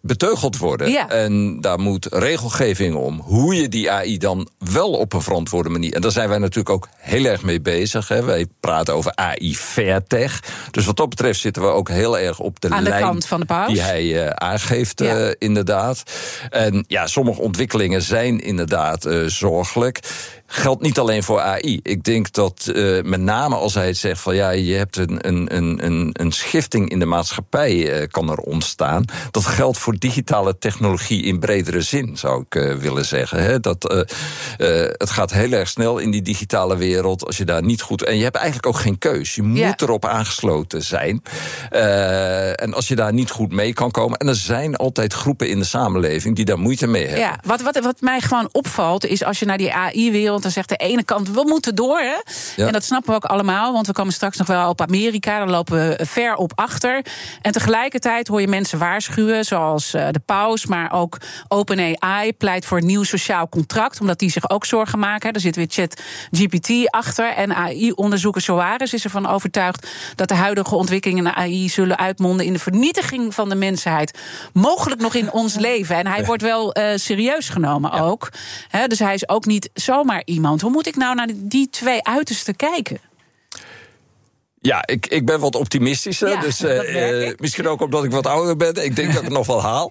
beteugeld worden. Ja. En daar moet regelgeving om. Hoe je die AI dan wel op een verantwoorde manier... en daar zijn wij natuurlijk ook heel erg mee bezig. Hè. Wij praten over AI-fairtech. Dus wat dat betreft zitten we ook heel erg op de lijn... kant van de paus. Die hij aangeeft, inderdaad. En ja, sommige ontwikkelingen zijn inderdaad zorgelijk. Geldt niet alleen voor AI. Ik denk dat met name als hij het zegt van ja, je hebt een schifting in de maatschappij kan er ontstaan. Dat geldt voor digitale technologie in bredere zin, zou ik willen zeggen. Hè. Het gaat heel erg snel in die digitale wereld. Als je daar niet goed... En je hebt eigenlijk ook geen keus. Je moet erop aangesloten zijn. En als je daar niet goed mee kan komen... en er zijn altijd groepen in de samenleving die daar moeite mee hebben. Ja, wat mij gewoon opvalt is als je naar die AI-wereld... dan zegt de ene kant, we moeten door. Hè? Ja. En dat snappen we ook allemaal, want we komen straks nog wel op Amerika. Daar lopen we ver op achter. En tegelijkertijd hoor je mensen waarschuwen, zoals de paus... maar ook OpenAI pleit voor een nieuw sociaal contract... omdat die zich ook zorgen maken. Er zit weer ChatGPT achter. En AI-onderzoeker Soares is ervan overtuigd... dat de huidige ontwikkelingen in AI zullen uitmonden... in de vernietiging van de mensheid. Mogelijk nog in ons leven. En hij wordt wel serieus genomen ook. Dus hij is ook niet zomaar iemand. Hoe moet ik nou naar die twee uitersten kijken? Ja, ik ben wat optimistischer. Ja, dus misschien ook omdat ik wat ouder ben. Ik denk dat ik het nog wel haal.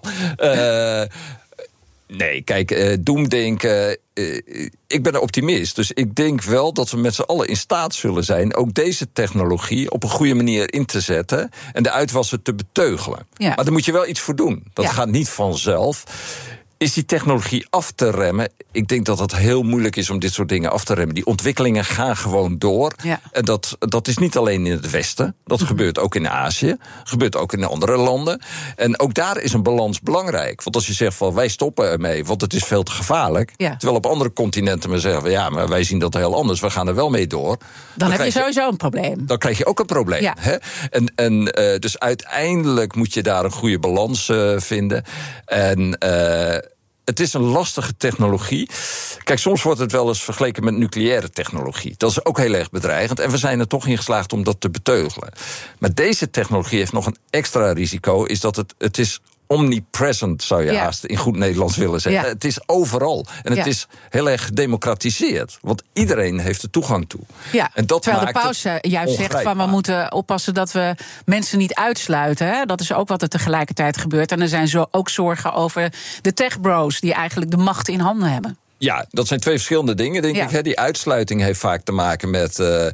Nee, kijk, doemdenken... ik ben een optimist, dus ik denk wel dat we met z'n allen in staat zullen zijn... ook deze technologie op een goede manier in te zetten... en de uitwassen te beteugelen. Ja. Maar daar moet je wel iets voor doen. Dat gaat niet vanzelf. Is die technologie af te remmen? Ik denk dat het heel moeilijk is om dit soort dingen af te remmen. Die ontwikkelingen gaan gewoon door. Ja. En dat is niet alleen in het Westen. Dat gebeurt ook in Azië. Gebeurt ook in andere landen. En ook daar is een balans belangrijk. Want als je zegt van wij stoppen ermee, want het is veel te gevaarlijk. Ja. Terwijl op andere continenten men zeggen van ja, maar wij zien dat heel anders. We gaan er wel mee door. Dan heb je sowieso een probleem. Dan krijg je ook een probleem. Ja. Hè? Dus uiteindelijk moet je daar een goede balans vinden. En het is een lastige technologie. Kijk, soms wordt het wel eens vergeleken met nucleaire technologie. Dat is ook heel erg bedreigend. En we zijn er toch in geslaagd om dat te beteugelen. Maar deze technologie heeft nog een extra risico. Is dat het is omnipresent, zou je haast in goed Nederlands willen zeggen. Ja. Het is overal. En het is heel erg gedemocratiseerd. Want iedereen heeft er toegang toe. Ja. En dat terwijl de paus juist zegt van we moeten oppassen dat we mensen niet uitsluiten. Hè? Dat is ook wat er tegelijkertijd gebeurt. En er zijn ook zorgen over de techbros die eigenlijk de macht in handen hebben. Ja, dat zijn twee verschillende dingen, denk ik. Hè. Die uitsluiting heeft vaak te maken met...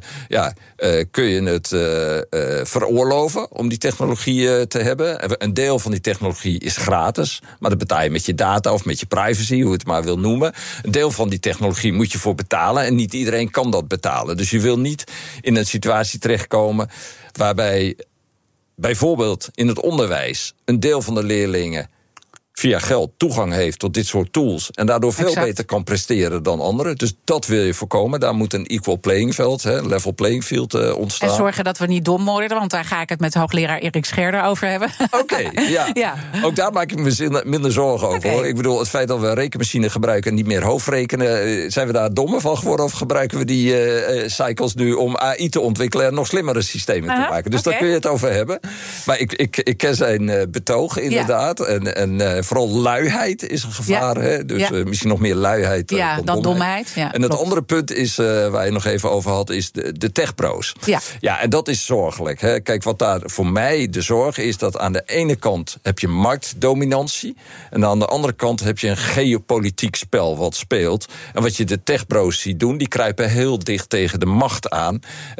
kun je het veroorloven om die technologie te hebben? Een deel van die technologie is gratis, maar dat betaal je met je data of met je privacy, hoe je het maar wil noemen. Een deel van die technologie moet je voor betalen en niet iedereen kan dat betalen. Dus je wil niet in een situatie terechtkomen waarbij bijvoorbeeld in het onderwijs een deel van de leerlingen via geld toegang heeft tot dit soort tools en daardoor veel beter kan presteren dan anderen. Dus dat wil je voorkomen. Daar moet een equal playing field, level playing field ontstaan. En zorgen dat we niet dom worden, want daar ga ik het met hoogleraar Erik Scherder over hebben. Oké, ja. Ook daar maak ik me minder zorgen over. Hoor. Ik bedoel, het feit dat we een rekenmachine gebruiken en niet meer hoofdrekenen, zijn we daar dommer van geworden of gebruiken we die cycles nu om AI te ontwikkelen en nog slimmere systemen te maken? Dus daar kun je het over hebben. Maar ik ken zijn betoog inderdaad. En vooral luiheid is een gevaar. Hè? Dus misschien nog meer luiheid dan domheid. Ja, en het andere punt is, waar je nog even over had, is de techpro's. Ja, en dat is zorgelijk. Hè? Kijk, wat daar voor mij de zorg is, dat aan de ene kant heb je marktdominantie en aan de andere kant heb je een geopolitiek spel wat speelt. En wat je de techpro's ziet doen, die kruipen heel dicht tegen de macht aan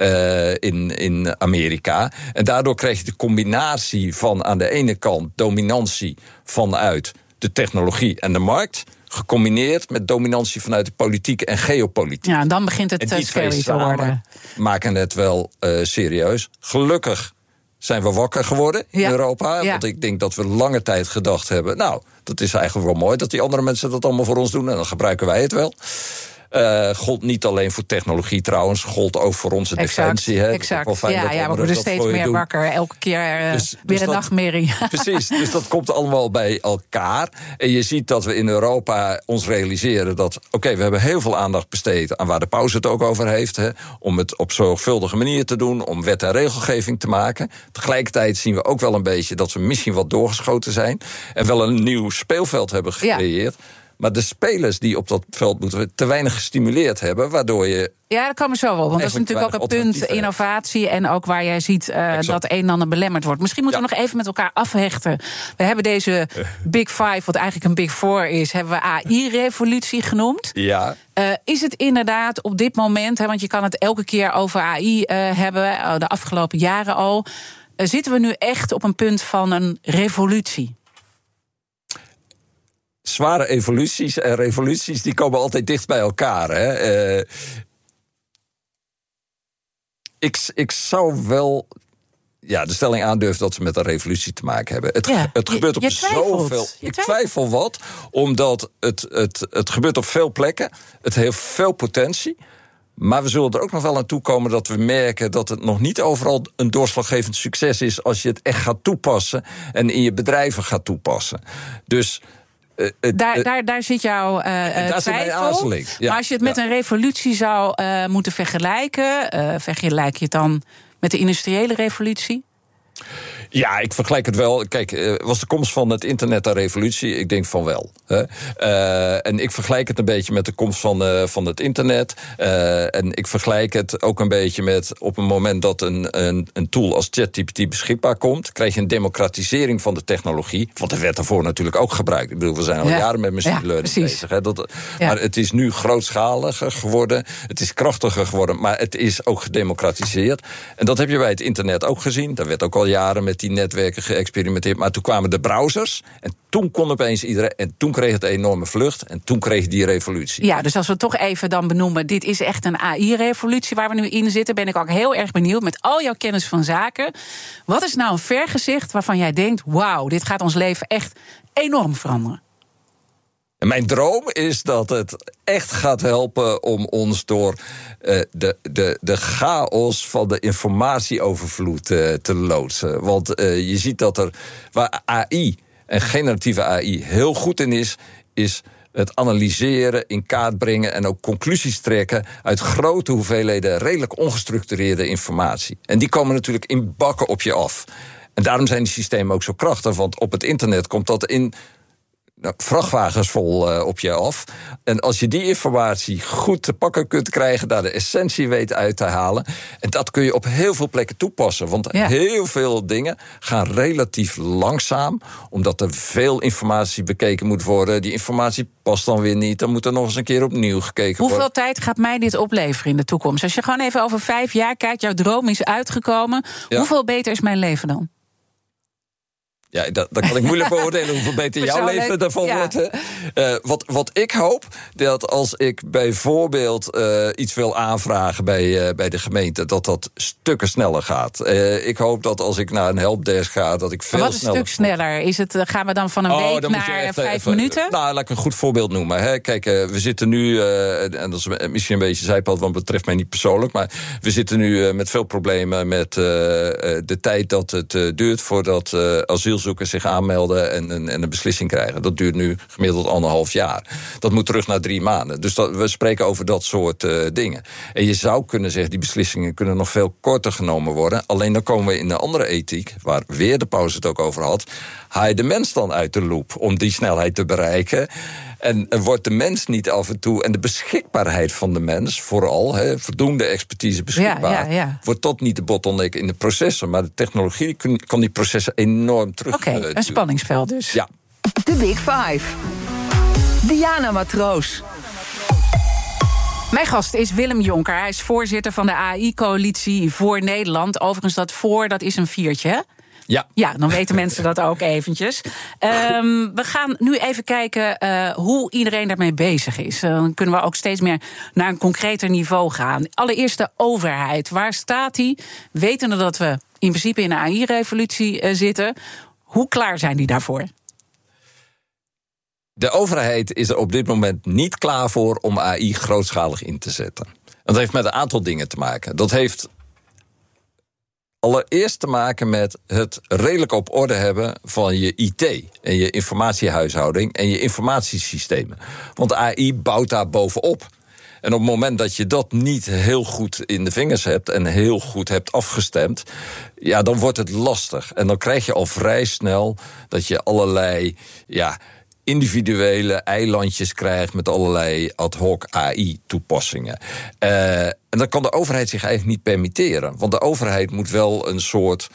in Amerika. En daardoor krijg je de combinatie van aan de ene kant dominantie vanuit de technologie en de markt, gecombineerd met dominantie vanuit de politiek en geopolitiek. Ja, en dan begint het scary te worden. Maken het wel serieus. Gelukkig zijn we wakker geworden in Europa. Ja. Want ik denk dat we lange tijd gedacht hebben, nou, dat is eigenlijk wel mooi dat die andere mensen dat allemaal voor ons doen en dan gebruiken wij het wel. Gold niet alleen voor technologie trouwens, gold ook voor onze defensie. Exact. We worden steeds meer wakker. Elke keer weer een nachtmerrie. Precies, dus dat komt allemaal bij elkaar. En je ziet dat we in Europa ons realiseren dat... we hebben heel veel aandacht besteed aan waar de paus het ook over heeft. Om het op zorgvuldige manier te doen, om wet en regelgeving te maken. Tegelijkertijd zien we ook wel een beetje dat we misschien wat doorgeschoten zijn. En wel een nieuw speelveld hebben gecreëerd. Ja. Maar de spelers die op dat veld moeten te weinig gestimuleerd hebben, waardoor je... Ja, daar komen we zo wel. Want dat is natuurlijk ook een punt innovatie. En ook waar jij ziet dat een en ander belemmerd wordt. Misschien moeten we nog even met elkaar afhechten. We hebben deze Big Five, wat eigenlijk een Big Four is, hebben we AI-revolutie genoemd. Ja. Is het inderdaad op dit moment, want je kan het elke keer over AI hebben, de afgelopen jaren al. Zitten we nu echt op een punt van een revolutie? Zware evoluties en revoluties die komen altijd dicht bij elkaar. Hè? Ik zou wel de stelling aandurven dat we met een revolutie te maken hebben. Het gebeurt op zoveel... Ik twijfel wat, omdat het gebeurt op veel plekken. Het heeft veel potentie. Maar we zullen er ook nog wel aan toe komen dat we merken dat het nog niet overal een doorslaggevend succes is als je het echt gaat toepassen en in je bedrijven gaat toepassen. Dus... Daar zit jouw twijfel. Ja, maar als je het met een revolutie zou moeten vergelijken, vergelijk je het dan met de industriële revolutie? Ja, ik vergelijk het wel. Kijk, was de komst van het internet een revolutie? Ik denk van wel. En ik vergelijk het een beetje met de komst van het internet. En ik vergelijk het ook een beetje met op een moment dat een tool als ChatGPT beschikbaar komt, krijg je een democratisering van de technologie. Want er werd daarvoor natuurlijk ook gebruikt. Ik bedoel, we zijn al jaren met machine learning bezig. Maar het is nu grootschaliger geworden. Het is krachtiger geworden, maar het is ook gedemocratiseerd. En dat heb je bij het internet ook gezien. Daar werd ook al jaren met die netwerken geëxperimenteerd. Maar toen kwamen de browsers en toen kon opeens iedereen, en toen kreeg het een enorme vlucht en toen kreeg je die revolutie. Ja, dus als we toch even dan benoemen, dit is echt een AI-revolutie waar we nu in zitten, ben ik ook heel erg benieuwd met al jouw kennis van zaken. Wat is nou een vergezicht waarvan jij denkt, wauw, dit gaat ons leven echt enorm veranderen? En mijn droom is dat het echt gaat helpen om ons door de chaos van de informatieovervloed te loodsen. Want je ziet dat er, waar AI en generatieve AI heel goed in is het analyseren, in kaart brengen en ook conclusies trekken uit grote hoeveelheden redelijk ongestructureerde informatie. En die komen natuurlijk in bakken op je af. En daarom zijn die systemen ook zo krachtig, want op het internet komt dat in vrachtwagens vol op je af. En als je die informatie goed te pakken kunt krijgen, daar de essentie weet uit te halen. En dat kun je op heel veel plekken toepassen. Want heel veel dingen gaan relatief langzaam, omdat er veel informatie bekeken moet worden. Die informatie past dan weer niet. Dan moet er nog eens een keer opnieuw gekeken worden. Hoeveel tijd gaat mij dit opleveren in de toekomst? Als je gewoon even over 5 jaar kijkt, jouw droom is uitgekomen. Ja. Hoeveel beter is mijn leven dan? Ja, dat kan ik moeilijk beoordelen hoeveel beter jouw leven daarvan wordt. Wat ik hoop, dat als ik bijvoorbeeld iets wil aanvragen bij de gemeente, dat stukken sneller gaat. Ik hoop dat als ik naar een helpdesk ga, dat ik veel sneller... Wat een stuk sneller? Gaan we dan van een week naar 5 minuten? Nou, laat ik een goed voorbeeld noemen. Hè. Kijk, we zitten nu, en dat is misschien een beetje zijpad, want het betreft mij niet persoonlijk, maar we zitten nu met veel problemen met de tijd dat het duurt voordat asielzoekers zich aanmelden en een beslissing krijgen. Dat duurt nu gemiddeld 1,5 jaar. Dat moet terug naar 3 maanden. Dus we spreken over dat soort dingen. En je zou kunnen zeggen, die beslissingen kunnen nog veel korter genomen worden. Alleen dan komen we in de andere ethiek, waar weer de paus het ook over had, haal je de mens dan uit de loop om die snelheid te bereiken. En wordt de mens niet af en toe, en de beschikbaarheid van de mens, vooral, voldoende expertise beschikbaar, wordt tot niet de bottleneck in de processen. Maar de technologie kan die processen enorm terug. Oké, een spanningsveld dus. Ja. De Big Five. Diana Matroos. Mijn gast is Willem Jonker. Hij is voorzitter van de AI-coalitie voor Nederland. Overigens, dat is een 4'tje, hè? Ja, dan weten mensen dat ook eventjes. We gaan nu even kijken hoe iedereen daarmee bezig is. Dan kunnen we ook steeds meer naar een concreter niveau gaan. Allereerst de overheid. Waar staat die? Wetende dat we in principe in een AI-revolutie zitten. Hoe klaar zijn die daarvoor? De overheid is er op dit moment niet klaar voor om AI grootschalig in te zetten. Dat heeft met een aantal dingen te maken. Dat heeft allereerst te maken met het redelijk op orde hebben van je IT en je informatiehuishouding en je informatiesystemen. Want AI bouwt daar bovenop. En op het moment dat je dat niet heel goed in de vingers hebt en heel goed hebt afgestemd, ja, dan wordt het lastig. En dan krijg je al vrij snel dat je allerlei individuele eilandjes krijgt met allerlei ad hoc AI-toepassingen. En dat kan de overheid zich eigenlijk niet permitteren. Want de overheid moet wel een soort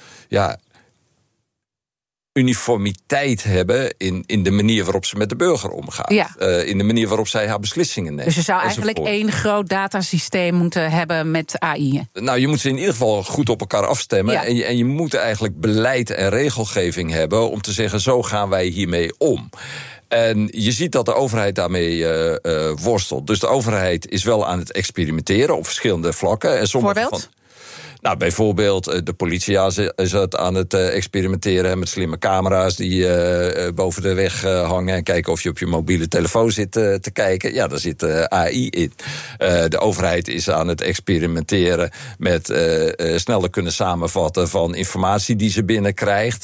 uniformiteit hebben in de manier waarop ze met de burger omgaat. Ja. In de manier waarop zij haar beslissingen neemt. Dus je zou eigenlijk één groot datasysteem moeten hebben met AI. Nou, je moet ze in ieder geval goed op elkaar afstemmen. Ja. En je moet eigenlijk beleid en regelgeving hebben om te zeggen, zo gaan wij hiermee om. En je ziet dat de overheid daarmee worstelt. Dus de overheid is wel aan het experimenteren op verschillende vlakken. En Voorbeeld? Nou, bijvoorbeeld de politie is het aan het experimenteren met slimme camera's die boven de weg hangen en kijken of je op je mobiele telefoon zit te kijken. Ja, daar zit AI in. De overheid is aan het experimenteren met sneller kunnen samenvatten van informatie die ze binnenkrijgt.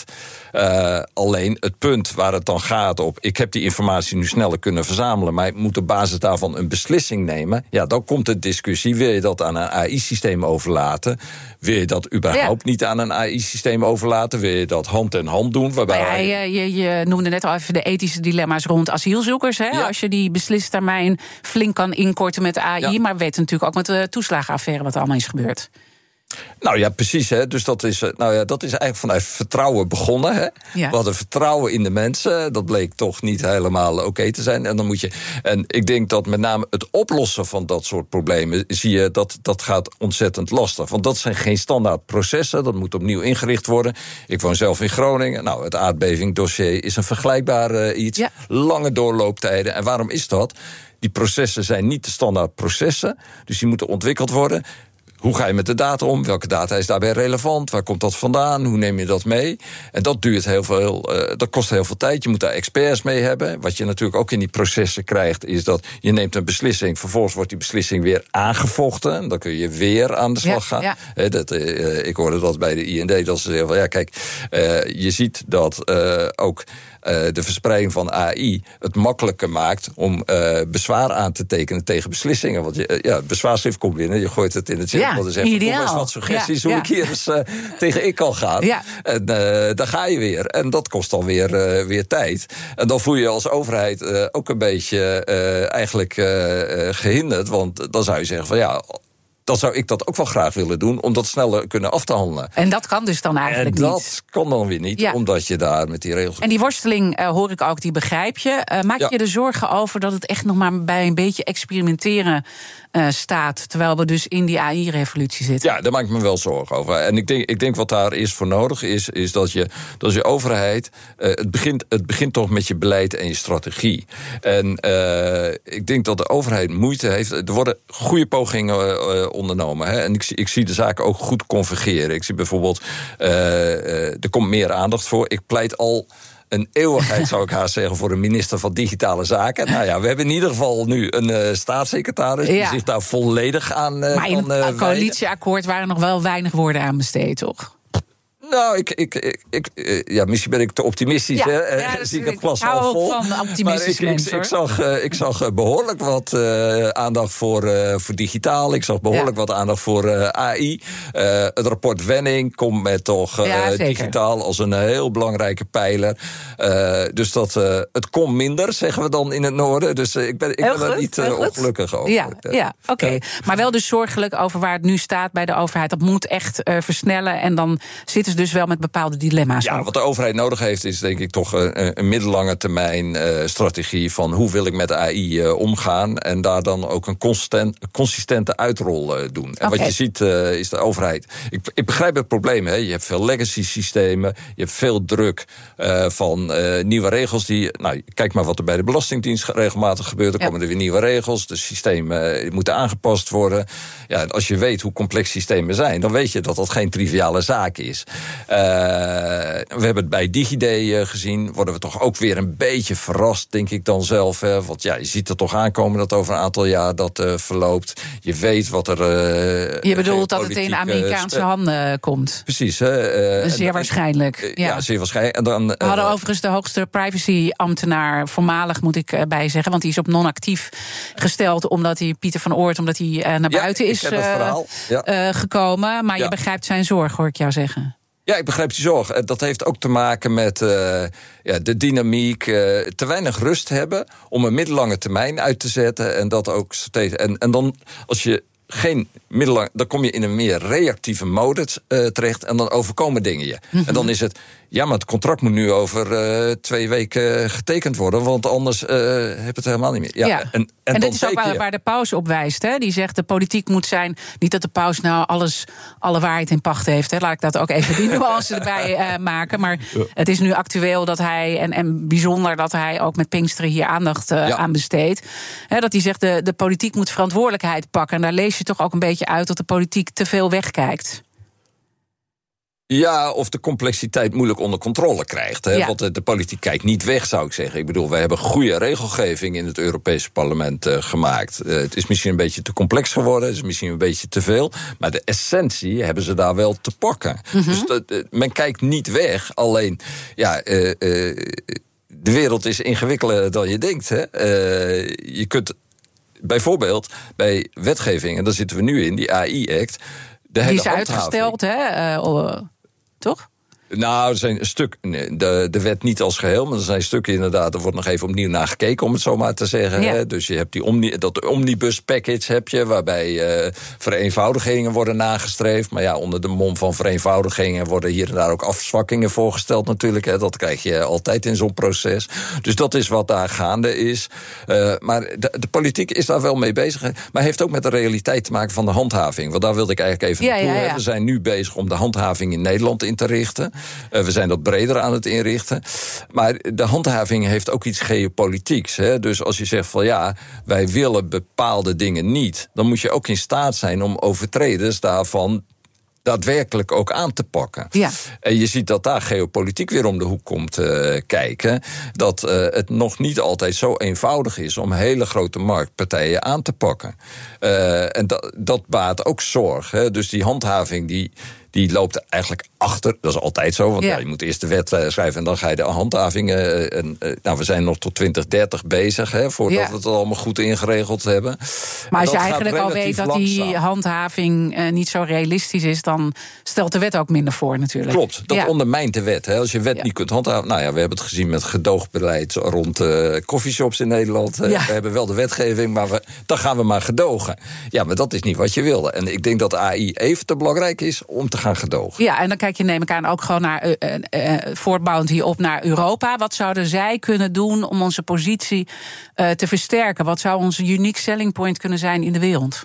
Alleen het punt waar het dan gaat op, ik heb die informatie nu sneller kunnen verzamelen, maar ik moet op basis daarvan een beslissing nemen. Ja, dan komt de discussie, wil je dat aan een AI-systeem overlaten? Wil je dat überhaupt niet aan een AI-systeem overlaten? Wil je dat hand in hand doen? Waarbij je noemde net al even de ethische dilemma's rond asielzoekers. Hè? Ja. Als je die beslistermijn flink kan inkorten met AI. Ja. Maar we weten natuurlijk ook met de toeslagenaffaire wat er allemaal is gebeurd. Nou ja, precies. Hè. Dus dat is eigenlijk vanuit vertrouwen begonnen. Hè. Ja. We hadden vertrouwen in de mensen. Dat bleek toch niet helemaal oké te zijn. En ik denk dat met name het oplossen van dat soort problemen, zie je dat gaat ontzettend lastig. Want dat zijn geen standaard processen. Dat moet opnieuw ingericht worden. Ik woon zelf in Groningen. Nou, het aardbevingdossier is een vergelijkbaar iets. Ja. Lange doorlooptijden. En waarom is dat? Die processen zijn niet de standaard processen. Dus die moeten ontwikkeld worden. Hoe ga je met de data om? Welke data is daarbij relevant? Waar komt dat vandaan? Hoe neem je dat mee? En dat duurt dat kost heel veel tijd. Je moet daar experts mee hebben. Wat je natuurlijk ook in die processen krijgt, is dat je neemt een beslissing, vervolgens wordt die beslissing weer aangevochten. Dan kun je weer aan de slag gaan. Ja. Ik hoorde dat bij de IND, dat ze zeggen van kijk, je ziet dat ook de verspreiding van AI het makkelijker maakt om bezwaar aan te tekenen tegen beslissingen. Want het bezwaarschrift komt binnen, je gooit het in het cirkel en zegt, kom eens wat suggesties hoe ik hier eens tegen kan gaan. Ja. En daar ga je weer. En dat kost dan weer tijd. En dan voel je als overheid ook een beetje eigenlijk gehinderd, want dan zou je zeggen van dan zou ik dat ook wel graag willen doen, om dat sneller kunnen af te handelen. En dat kan dus dan eigenlijk niet. En dat kan dan weer niet, omdat je daar met die regels... En die worsteling hoor ik ook, die begrijp je. Maak je er zorgen over dat het echt nog maar bij een beetje experimenteren staat, terwijl we dus in die AI-revolutie zitten? Ja, daar maak ik me wel zorgen over. En ik denk wat daar eerst voor nodig is dat je overheid, het begint toch met je beleid en je strategie. En ik denk dat de overheid moeite heeft. Er worden goede pogingen ondernomen. Hè? En ik zie de zaken ook goed convergeren. Ik zie bijvoorbeeld, er komt meer aandacht voor. Ik pleit al een eeuwigheid, zou ik haast zeggen, voor een minister van Digitale Zaken. Nou ja, we hebben in ieder geval nu een staatssecretaris die zich daar volledig aan maar in het coalitieakkoord waren nog wel weinig woorden aan besteed, toch? Nou, misschien ben ik te optimistisch. Zie ik het glas half vol. Van optimisme. Ik zag behoorlijk wat aandacht voor digitaal. Ik zag behoorlijk wat aandacht voor AI. Het rapport Wenning komt met toch digitaal als een heel belangrijke pijler. Dus het komt minder, zeggen we dan in het noorden. Dus ik ben er niet ongelukkig over. Ja, oké. Maar wel dus zorgelijk over waar het nu staat bij de overheid. Dat moet echt versnellen. En dan zitten ze dus wel met bepaalde dilemma's. Ja, wat de overheid nodig heeft is denk ik toch een middellange termijn strategie van hoe wil ik met AI omgaan en daar dan ook een consistente uitrol doen. En wat je ziet is de overheid. Ik begrijp het probleem. Hè. Je hebt veel legacy systemen, je hebt veel druk van nieuwe regels die. Nou, kijk maar wat er bij de Belastingdienst regelmatig gebeurt. Er komen er weer nieuwe regels. De systemen moeten aangepast worden. Ja, en als je weet hoe complex systemen zijn, dan weet je dat dat geen triviale zaak is. We hebben het bij DigiD gezien. Worden we toch ook weer een beetje verrast, denk ik dan zelf. Hè? Want ja, je ziet er toch aankomen dat over een aantal jaar dat verloopt. Je weet wat er... je bedoelt dat het in Amerikaanse handen komt? Precies. Zeer waarschijnlijk. Ja, zeer waarschijnlijk. En dan, we hadden overigens de hoogste privacy-ambtenaar, voormalig moet ik bij zeggen, want die is op non-actief gesteld omdat hij, Pieter van Oort, omdat hij naar buiten is gekomen. Maar je begrijpt zijn zorg, hoor ik jou zeggen. Ja, ik begrijp die zorg. Dat heeft ook te maken met de dynamiek. Te weinig rust hebben om een middellange termijn uit te zetten. En dat ook steeds. En dan, als je geen middellang, dan kom je in een meer reactieve modus terecht. En dan overkomen dingen je. En dan is het, ja, maar het contract moet nu over 2 weken getekend worden, want anders heb je het helemaal niet meer. Ja. En dit is ook waar de paus op wijst. Hè? Die zegt, de politiek moet zijn, niet dat de paus nou alle waarheid in pacht heeft. Hè? Laat ik dat ook even die nuance erbij maken. Maar het is nu actueel dat hij, en bijzonder dat hij ook met Pinksteren hier aandacht aan besteedt. Hè, dat hij zegt, de politiek moet verantwoordelijkheid pakken. En daar lees je toch ook een beetje uit dat de politiek te veel wegkijkt. Ja, of de complexiteit moeilijk onder controle krijgt. Hè? Ja. Want de politiek kijkt niet weg, zou ik zeggen. Ik bedoel, wij hebben goede regelgeving in het Europese parlement gemaakt. Het is misschien een beetje te complex geworden, het is misschien een beetje te veel. Maar de essentie hebben ze daar wel te pakken. Dus men kijkt niet weg, alleen de wereld is ingewikkelder dan je denkt. Hè? Je kunt bijvoorbeeld bij wetgeving, en daar zitten we nu in, die AI-act. Die is uitgesteld, hè? Toch? Nou, er zijn een stuk, de wet niet als geheel, maar er zijn stukken inderdaad, er wordt nog even opnieuw naar gekeken, om het zo maar te zeggen. Ja. Hè? Dus je hebt dat omnibus package heb je, waarbij vereenvoudigingen worden nagestreefd. Maar ja, onder de mom van vereenvoudigingen worden hier en daar ook afzwakkingen voorgesteld natuurlijk. Hè? Dat krijg je altijd in zo'n proces. Dus dat is wat daar gaande is. Maar de politiek is daar wel mee bezig. Maar heeft ook met de realiteit te maken van de handhaving. Want daar wilde ik eigenlijk even naartoe. Ja. We zijn nu bezig om de handhaving in Nederland in te richten. We zijn dat breder aan het inrichten. Maar de handhaving heeft ook iets geopolitieks. Hè? Dus als je zegt van ja, wij willen bepaalde dingen niet, dan moet je ook in staat zijn om overtreders daarvan daadwerkelijk ook aan te pakken. Ja. En je ziet dat daar geopolitiek weer om de hoek komt kijken. Dat het nog niet altijd zo eenvoudig is om hele grote marktpartijen aan te pakken. En dat baart ook zorg. Hè? Dus die handhaving die loopt eigenlijk achter. Dat is altijd zo, want je moet eerst de wet schrijven en dan ga je de handhavingen. We zijn nog tot 2030 bezig, hè, voordat we het allemaal goed ingeregeld hebben. Maar als je eigenlijk al weet dat die handhaving niet zo realistisch is, dan stelt de wet ook minder voor natuurlijk. Klopt, dat ondermijnt de wet. Hè. Als je wet niet kunt handhaven. Nou ja, we hebben het gezien met gedoogbeleid rond coffeeshops in Nederland. We hebben wel de wetgeving, maar dan gaan we maar gedogen. Ja, maar dat is niet wat je wilde. En ik denk dat AI even te belangrijk is om te gaan gedogen. Ja, en dan kijk je, neem ik aan, ook gewoon naar voortbouwend hierop naar Europa. Wat zouden zij kunnen doen om onze positie te versterken? Wat zou onze unique selling point kunnen zijn in de wereld?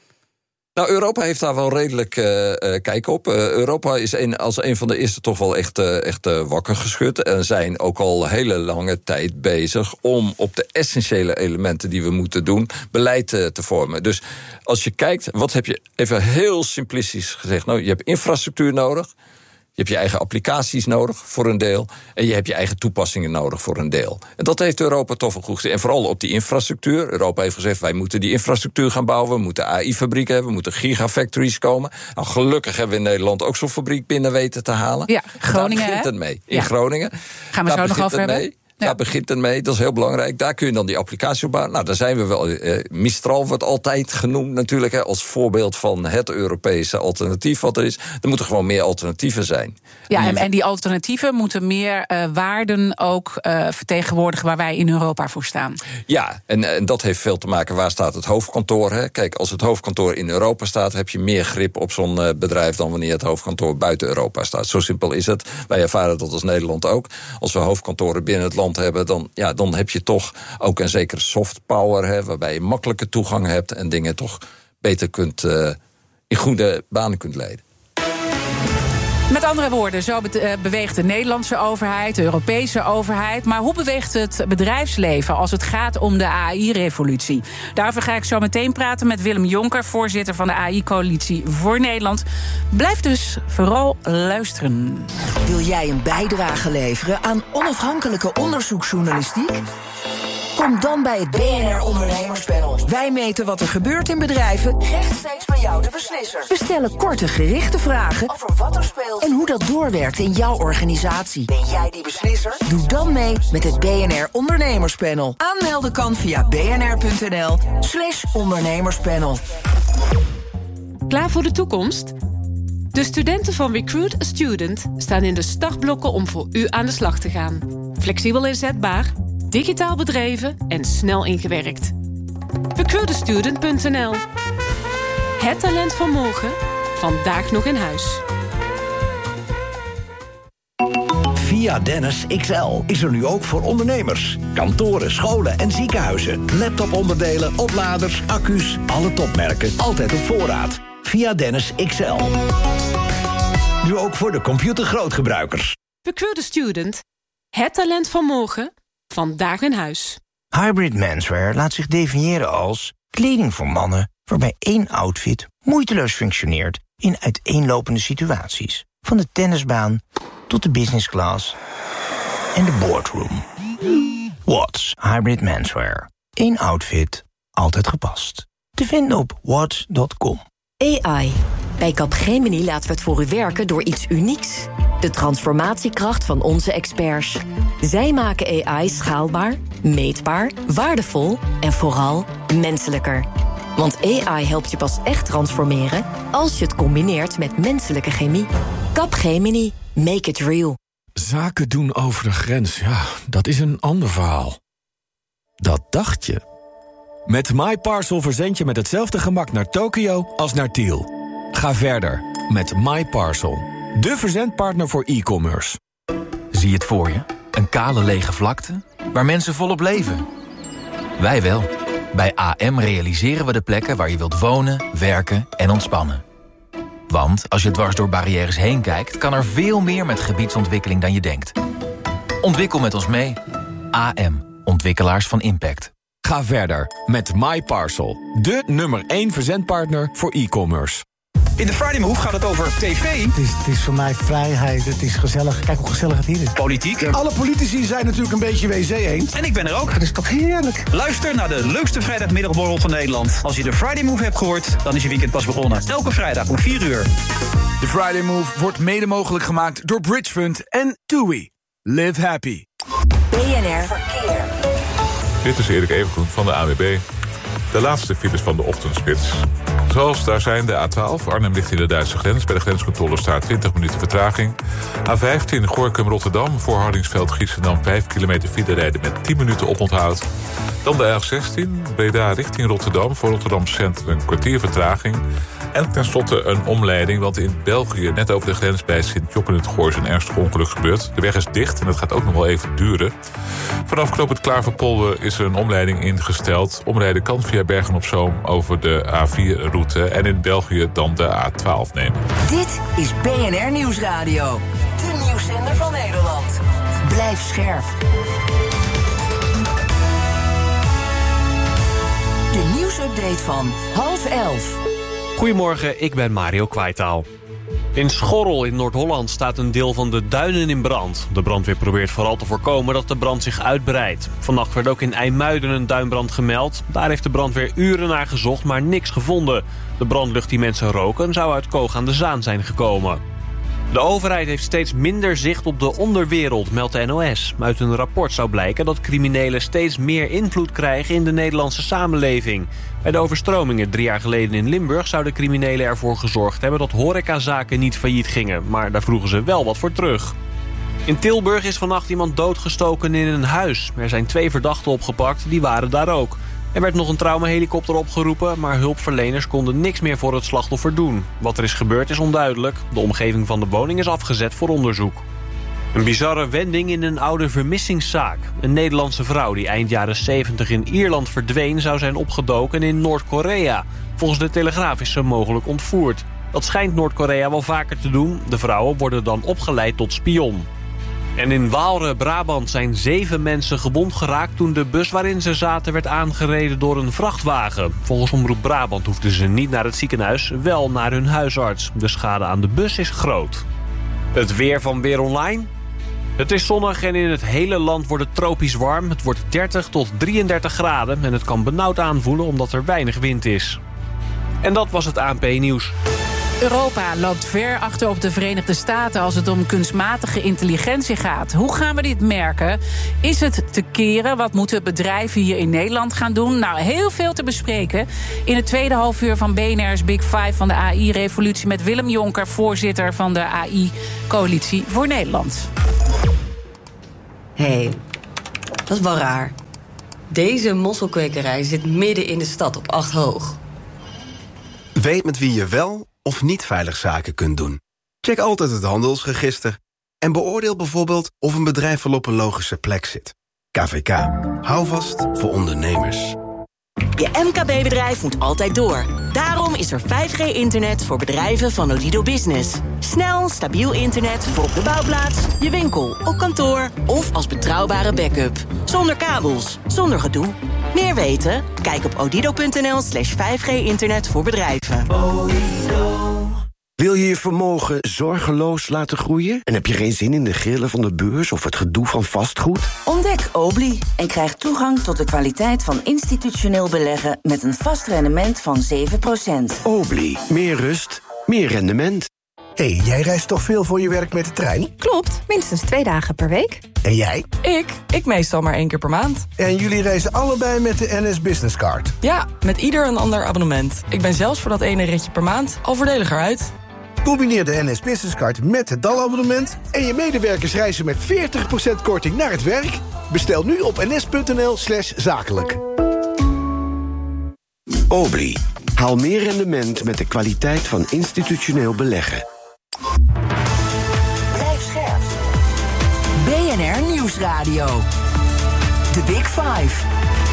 Nou, Europa heeft daar wel redelijk kijk op. Europa is als een van de eerste toch wel echt wakker geschud. En zijn ook al hele lange tijd bezig om op de essentiële elementen die we moeten doen, beleid te vormen. Dus als je kijkt, wat heb je, even heel simplistisch gezegd, nou, je hebt infrastructuur nodig. Je hebt je eigen applicaties nodig voor een deel. En je hebt je eigen toepassingen nodig voor een deel. En dat heeft Europa toch wel goed gezien. En vooral op die infrastructuur. Europa heeft gezegd, wij moeten die infrastructuur gaan bouwen. We moeten AI-fabrieken hebben. We moeten gigafactories komen. Nou, gelukkig hebben we in Nederland ook zo'n fabriek binnen weten te halen. Ja, Groningen. Daar begint het mee. In Groningen. Gaan we zo nog over hebben. Daar begint het mee, dat is heel belangrijk. Daar kun je dan die applicatie op bouwen. Nou, daar zijn we wel. Mistral wordt altijd genoemd natuurlijk, hè, als voorbeeld van het Europese alternatief wat er is. Er moeten gewoon meer alternatieven zijn. Ja, en die alternatieven moeten meer waarden ook vertegenwoordigen waar wij in Europa voor staan. Ja, en dat heeft veel te maken, waar staat het hoofdkantoor? Hè? Kijk, als het hoofdkantoor in Europa staat, heb je meer grip op zo'n bedrijf dan wanneer het hoofdkantoor buiten Europa staat. Zo simpel is het. Wij ervaren dat als Nederland ook. Als we hoofdkantoren binnen het land hebben, dan heb je toch ook een zekere soft power, hè, waarbij je makkelijke toegang hebt en dingen toch beter in goede banen kunt leiden. Met andere woorden, zo beweegt de Nederlandse overheid, de Europese overheid. Maar hoe beweegt het bedrijfsleven als het gaat om de AI-revolutie? Daarover ga ik zo meteen praten met Willem Jonker, voorzitter van de AI-coalitie voor Nederland. Blijf dus vooral luisteren. Wil jij een bijdrage leveren aan onafhankelijke onderzoeksjournalistiek? Kom dan bij het BNR Ondernemerspanel. Wij meten wat er gebeurt in bedrijven, rechtstreeks bij jou de beslisser. We stellen korte, gerichte vragen over wat er speelt en hoe dat doorwerkt in jouw organisatie. Ben jij die beslisser? Doe dan mee met het BNR Ondernemerspanel. Aanmelden kan via bnr.nl/ondernemerspanel. Klaar voor de toekomst? De studenten van Recruit a Student staan in de startblokken om voor u aan de slag te gaan. Flexibel inzetbaar, digitaal bedreven en snel ingewerkt. Recruitastudent.nl. Het talent van morgen, vandaag nog in huis. Via Dennis XL is er nu ook voor ondernemers. Kantoren, scholen en ziekenhuizen. Laptoponderdelen, opladers, accu's, alle topmerken. Altijd op voorraad. Via Dennis XL. Nu ook voor de computergrootgebruikers. Recruit a Student. Het talent van morgen, vandaag in huis. Hybrid menswear laat zich definiëren als kleding voor mannen waarbij één outfit moeiteloos functioneert in uiteenlopende situaties. Van de tennisbaan tot de business class en de boardroom. Watts Hybrid menswear. Eén outfit, altijd gepast. Te vinden op watts.com. AI. Bij Capgemini laten we het voor u werken door iets unieks. De transformatiekracht van onze experts. Zij maken AI schaalbaar, meetbaar, waardevol en vooral menselijker. Want AI helpt je pas echt transformeren als je het combineert met menselijke chemie. Capgemini. Make it real. Zaken doen over de grens, ja, dat is een ander verhaal. Dat dacht je. Met MyParcel verzend je met hetzelfde gemak naar Tokio als naar Tiel. Ga verder met MyParcel, de verzendpartner voor e-commerce. Zie het voor je? Een kale lege vlakte waar mensen volop leven. Wij wel. Bij AM realiseren we de plekken waar je wilt wonen, werken en ontspannen. Want als je dwars door barrières heen kijkt, kan er veel meer met gebiedsontwikkeling dan je denkt. Ontwikkel met ons mee. AM. Ontwikkelaars van impact. Ga verder met MyParcel, de nummer 1 verzendpartner voor e-commerce. In de Friday Move gaat het over tv. Het is voor mij vrijheid, het is gezellig. Kijk hoe gezellig het hier is. Politiek. Alle politici zijn natuurlijk een beetje WC eens. En ik ben er ook. Dat is toch heerlijk. Luister naar de leukste vrijdagmiddagborrel van Nederland. Als je de Friday Move hebt gehoord, dan is je weekend pas begonnen. Elke vrijdag om 4 uur. De Friday Move wordt mede mogelijk gemaakt door Bridgefund en TUI. Live happy. BNR Verkeer. Dit is Erik Evenkoen van de ANWB. De laatste files van de ochtendspits. Zoals daar zijn de A12, Arnhem ligt in de Duitse grens. Bij de grenscontrole staat 20 minuten vertraging. A15, Gorinchem-Rotterdam, voor Hardingsveld-Giessendam 5 kilometer file rijden met 10 minuten oponthoud. Dan de A16, Breda richting Rotterdam, voor Rotterdam Centrum een kwartier vertraging. En tenslotte een omleiding, want in België, net over de grens bij Sint-Job in het Goor, is een ernstig ongeluk gebeurd. De weg is dicht en dat gaat ook nog wel even duren. Vanaf knooppunt Klaverpolder is er een omleiding ingesteld. Omrijden kan via Bergen-op-Zoom over de A4-route en in België dan de A12 nemen. Dit is BNR Nieuwsradio. De nieuwszender van Nederland. Blijf scherp. De nieuwsupdate van 10:30. Goedemorgen, ik ben Mario Kwaitaal. In Schorrel in Noord-Holland staat een deel van de duinen in brand. De brandweer probeert vooral te voorkomen dat de brand zich uitbreidt. Vannacht werd ook in IJmuiden een duinbrand gemeld. Daar heeft de brandweer uren naar gezocht, maar niks gevonden. De brandlucht die mensen roken zou uit Koog aan de Zaan zijn gekomen. De overheid heeft steeds minder zicht op de onderwereld, meldt de NOS. Uit een rapport zou blijken dat criminelen steeds meer invloed krijgen in de Nederlandse samenleving. Bij de overstromingen 3 jaar geleden in Limburg zouden criminelen ervoor gezorgd hebben dat horecazaken niet failliet gingen. Maar daar vroegen ze wel wat voor terug. In Tilburg is vannacht iemand doodgestoken in een huis. Er zijn 2 verdachten opgepakt, die waren daar ook. Er werd nog een traumahelikopter opgeroepen, maar hulpverleners konden niks meer voor het slachtoffer doen. Wat er is gebeurd is onduidelijk. De omgeving van de woning is afgezet voor onderzoek. Een bizarre wending in een oude vermissingszaak. Een Nederlandse vrouw die eind jaren 70 in Ierland verdween zou zijn opgedoken in Noord-Korea. Volgens de Telegraaf is ze mogelijk ontvoerd. Dat schijnt Noord-Korea wel vaker te doen. De vrouwen worden dan opgeleid tot spion. En in Waalre, Brabant zijn 7 mensen gewond geraakt toen de bus waarin ze zaten werd aangereden door een vrachtwagen. Volgens Omroep Brabant hoefden ze niet naar het ziekenhuis, wel naar hun huisarts. De schade aan de bus is groot. Het weer van Weer Online. Het is zonnig en in het hele land wordt het tropisch warm. Het wordt 30 tot 33 graden en het kan benauwd aanvoelen omdat er weinig wind is. En dat was het ANP-nieuws. Europa loopt ver achter op de Verenigde Staten als het om kunstmatige intelligentie gaat. Hoe gaan we dit merken? Is het te keren? Wat moeten bedrijven hier in Nederland gaan doen? Nou, heel veel te bespreken in het tweede halfuur van BNR's Big Five van de AI-revolutie met Willem Jonker, voorzitter van de AI-coalitie voor Nederland. Hé, dat is wel raar. Deze mosselkwekerij zit midden in de stad op 8 hoog. Weet met wie je wel of niet veilig zaken kunt doen. Check altijd het handelsregister. En beoordeel bijvoorbeeld of een bedrijf wel op een logische plek zit. KVK. Hou vast voor ondernemers. Je MKB-bedrijf moet altijd door. Daarom is er 5G-internet voor bedrijven van Odido Business. Snel, stabiel internet voor op de bouwplaats, je winkel, op kantoor of als betrouwbare backup. Zonder kabels, zonder gedoe. Meer weten? Kijk op odido.nl/5G-internet voor bedrijven. Wil je je vermogen zorgeloos laten groeien? En heb je geen zin in de grillen van de beurs of het gedoe van vastgoed? Ontdek Obli en krijg toegang tot de kwaliteit van institutioneel beleggen met een vast rendement van 7%. Obli, meer rust, meer rendement. Hey, jij reist toch veel voor je werk met de trein? Klopt, minstens 2 dagen per week. En jij? Ik meestal maar 1 keer per maand. En jullie reizen allebei met de NS Business Card? Ja, met ieder een ander abonnement. Ik ben zelfs voor dat ene ritje per maand al voordeliger uit. Combineer de NS Business Card met het DAL-abonnement en je medewerkers reizen met 40% korting naar het werk. Bestel nu op ns.nl/zakelijk. Obli, haal meer rendement met de kwaliteit van institutioneel beleggen. Blijf scherp. BNR Nieuwsradio. The Big Five.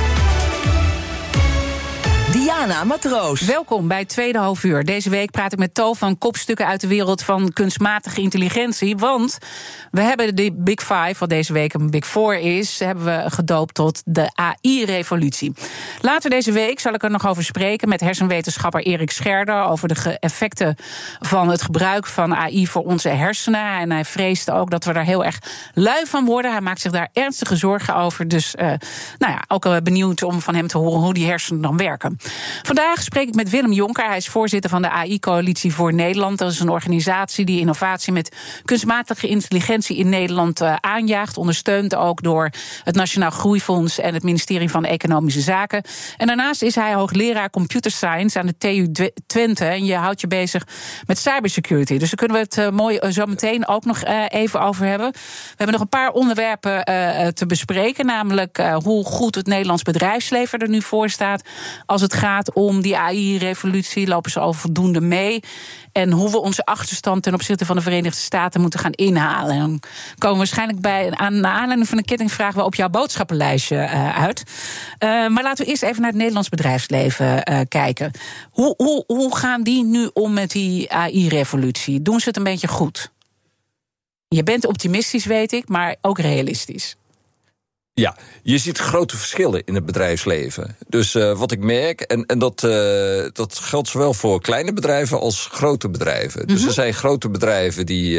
Diana Matroos. Welkom bij het tweede halfuur. Deze week praat ik met To van kopstukken uit de wereld van kunstmatige intelligentie. Want we hebben de Big Five, wat deze week een Big Four is, hebben we gedoopt tot de AI-revolutie. Later deze week zal ik er nog over spreken met hersenwetenschapper Erik Scherder over de effecten van het gebruik van AI voor onze hersenen. En hij vreest ook dat we daar heel erg lui van worden. Hij maakt zich daar ernstige zorgen over. Dus ook benieuwd om van hem te horen hoe die hersenen dan werken. Vandaag spreek ik met Willem Jonker. Hij is voorzitter van de AI-coalitie voor Nederland. Dat is een organisatie die innovatie met kunstmatige intelligentie in Nederland aanjaagt. Ondersteund ook door het Nationaal Groeifonds en het ministerie van Economische Zaken. En daarnaast is hij hoogleraar computer science aan de TU Twente. En je houdt je bezig met cybersecurity. Dus daar kunnen we het mooi zo meteen ook nog even over hebben. We hebben nog een paar onderwerpen te bespreken. Namelijk hoe goed het Nederlands bedrijfsleven er nu voor staat als het gaat om die AI-revolutie. Lopen ze al voldoende mee? En hoe we onze achterstand ten opzichte van de Verenigde Staten moeten gaan inhalen. En dan komen we waarschijnlijk naar aanleiding van een kettingvraag wel op jouw boodschappenlijstje uit. Maar laten we eerst even naar het Nederlands bedrijfsleven kijken. Hoe gaan die nu om met die AI-revolutie? Doen ze het een beetje goed? Je bent optimistisch, weet ik, maar ook realistisch. Ja, je ziet grote verschillen in het bedrijfsleven. Dus wat ik merk, en dat geldt zowel voor kleine bedrijven als grote bedrijven. Dus er zijn grote bedrijven die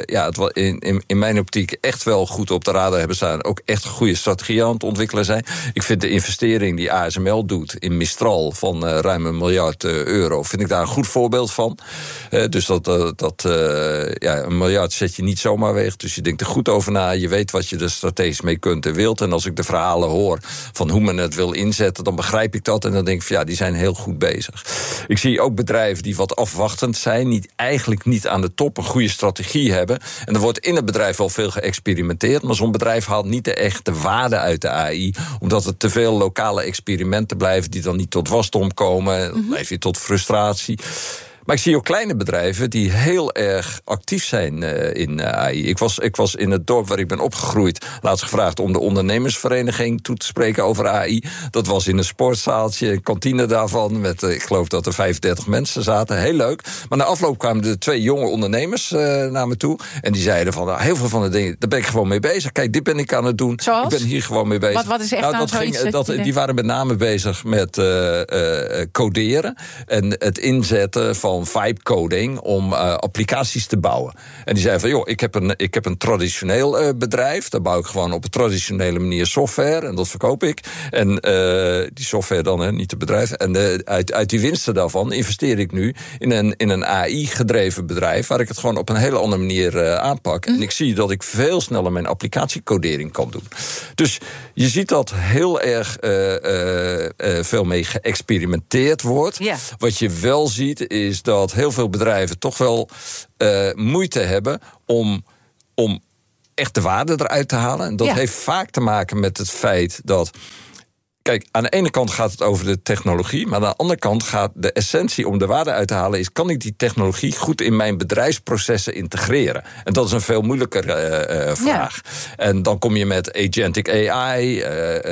in mijn optiek echt wel goed op de radar hebben staan. Ook echt goede strategieën aan het ontwikkelen zijn. Ik vind de investering die ASML doet in Mistral van ruim €1 miljard, vind ik daar een goed voorbeeld van. Dus €1 miljard zet je niet zomaar weg. Dus je denkt er goed over na. Je weet wat je er strategisch mee kunt en wilt. En als ik de verhalen hoor van hoe men het wil inzetten, dan begrijp ik dat. En dan denk ik van die zijn heel goed bezig. Ik zie ook bedrijven die wat afwachtend zijn, eigenlijk niet aan de top een goede strategie hebben. En er wordt in het bedrijf wel veel geëxperimenteerd, maar zo'n bedrijf haalt niet de echte waarde uit de AI, omdat het te veel lokale experimenten blijven die dan niet tot wasdom komen. Dan blijf je tot frustratie. Maar ik zie ook kleine bedrijven die heel erg actief zijn in AI. Ik was in het dorp waar ik ben opgegroeid laatst gevraagd om de ondernemersvereniging toe te spreken over AI. Dat was in een sportzaaltje, een kantine daarvan, met ik geloof dat er 35 mensen zaten. Heel leuk. Maar na afloop kwamen er 2 jonge ondernemers naar me toe. En die zeiden van, heel veel van de dingen, daar ben ik gewoon mee bezig. Kijk, dit ben ik aan het doen. Zoals? Ik ben hier gewoon mee bezig. Wat is echt die waren met name bezig met coderen en het inzetten van vibe coding om applicaties te bouwen. En die zeiden van, joh, ik heb een traditioneel bedrijf. Daar bouw ik gewoon op een traditionele manier software en dat verkoop ik. En die software dan, niet het bedrijf. En uit die winsten daarvan investeer ik nu in een AI-gedreven bedrijf waar ik het gewoon op een hele andere manier aanpak. En ik zie dat ik veel sneller mijn applicatiecodering kan doen. Dus je ziet dat heel erg veel mee geëxperimenteerd wordt. Ja. Wat je wel ziet is dat heel veel bedrijven toch wel moeite hebben om echt de waarde eruit te halen. En dat heeft vaak te maken met het feit dat... Kijk, aan de ene kant gaat het over de technologie, maar aan de andere kant gaat de essentie om de waarde uit te halen is, kan ik die technologie goed in mijn bedrijfsprocessen integreren? En dat is een veel moeilijker vraag. Ja. En dan kom je met agentic AI,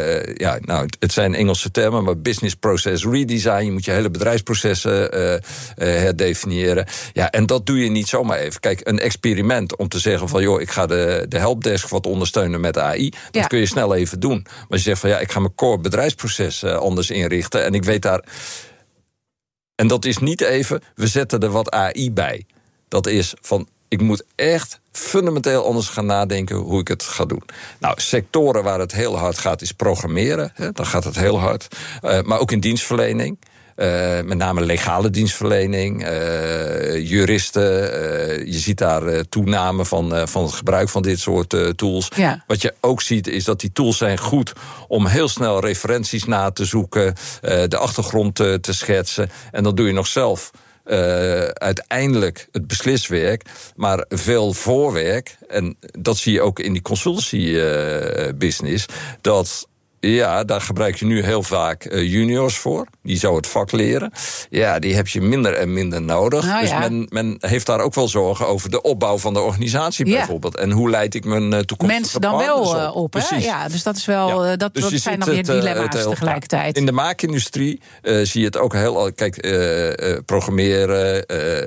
het zijn Engelse termen, maar business process redesign, je moet je hele bedrijfsprocessen herdefiniëren. Ja, en dat doe je niet zomaar even. Kijk, een experiment om te zeggen van, joh, ik ga de helpdesk wat ondersteunen met AI, dat kun je snel even doen. Maar je zegt van, ja, ik ga mijn core bedrijfsproces anders inrichten. En ik weet daar... En dat is niet even, we zetten er wat AI bij. Dat is van, ik moet echt fundamenteel anders gaan nadenken hoe ik het ga doen. Nou, sectoren waar het heel hard gaat is programmeren. Dan gaat het heel hard. Maar ook in dienstverlening. Met name legale dienstverlening, juristen. Je ziet daar toename van het gebruik van dit soort tools. Ja. Wat je ook ziet is dat die tools zijn goed om heel snel referenties na te zoeken, de achtergrond te schetsen. En dan doe je nog zelf uiteindelijk het besliswerk, maar veel voorwerk. En dat zie je ook in die consultancy business. Ja, daar gebruik je nu heel vaak juniors voor. Die zo het vak leren. Ja, die heb je minder en minder nodig. Nou, dus men heeft daar ook wel zorgen over de opbouw van de organisatie bijvoorbeeld. En hoe leid ik mijn toekomstige mensen dan wel op, hè? Ja, dus dat is wel. Ja. Dat dus zijn dan weer dilemma's tegelijkertijd. In de maakindustrie zie je het ook heel. Kijk, programmeren,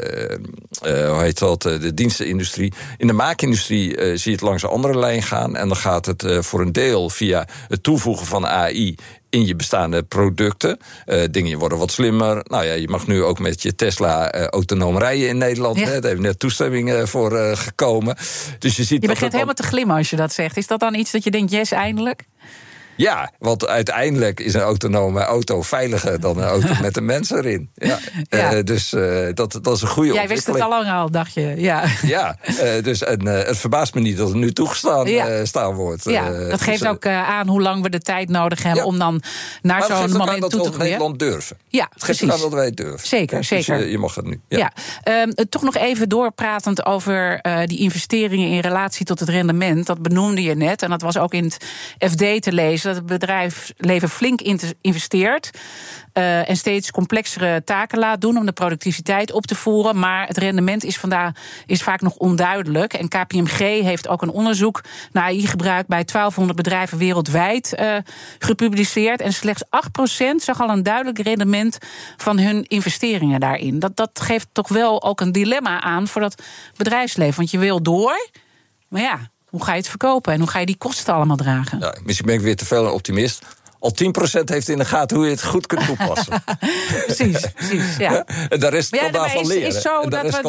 hoe heet dat? De dienstenindustrie. In de maakindustrie zie je het langs een andere lijn gaan. En dan gaat het voor een deel via het toevoegen van AI in je bestaande producten. Dingen worden wat slimmer. Nou ja, je mag nu ook met je Tesla autonoom rijden in Nederland. Ja. Daar heeft net toestemming voor gekomen. Dus je begint helemaal te glimmen als je dat zegt. Is dat dan iets dat je denkt, yes, eindelijk? Ja, want uiteindelijk is een autonome auto veiliger dan een auto met een mens erin. Ja. Dus dat is een goede ontwikkeling. Jij wist het al lang al, dacht je. Ja, dus het verbaast me niet dat het nu toegestaan staan wordt. Ja, dat geeft ook aan hoe lang we de tijd nodig hebben om dan naar zo'n moment toe te groeien. Nederland durven. Ja, het geeft aan dat wij het durven. Zeker, zeker. Dus je mag het nu. Ja. Toch nog even doorpratend over die investeringen in relatie tot het rendement. Dat benoemde je net en dat was ook in het FD te lezen. Dat het bedrijfsleven flink investeert en steeds complexere taken laat doen om de productiviteit op te voeren. Maar het rendement is vaak nog onduidelijk. En KPMG heeft ook een onderzoek naar AI-gebruik bij 1200 bedrijven wereldwijd gepubliceerd. En slechts 8% zag al een duidelijk rendement van hun investeringen daarin. Dat geeft toch wel ook een dilemma aan voor dat bedrijfsleven. Want je wil door, maar ja, hoe ga je het verkopen en hoe ga je die kosten allemaal dragen? Ja, misschien ben ik weer te veel een optimist. Al 10% heeft in de gaten hoe je het goed kunt toepassen. precies, ja. En de rest kan daarvan leren. Is zo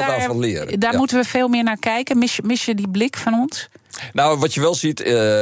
daar moeten we veel meer naar kijken. Mis je die blik van ons? Nou, wat je wel ziet,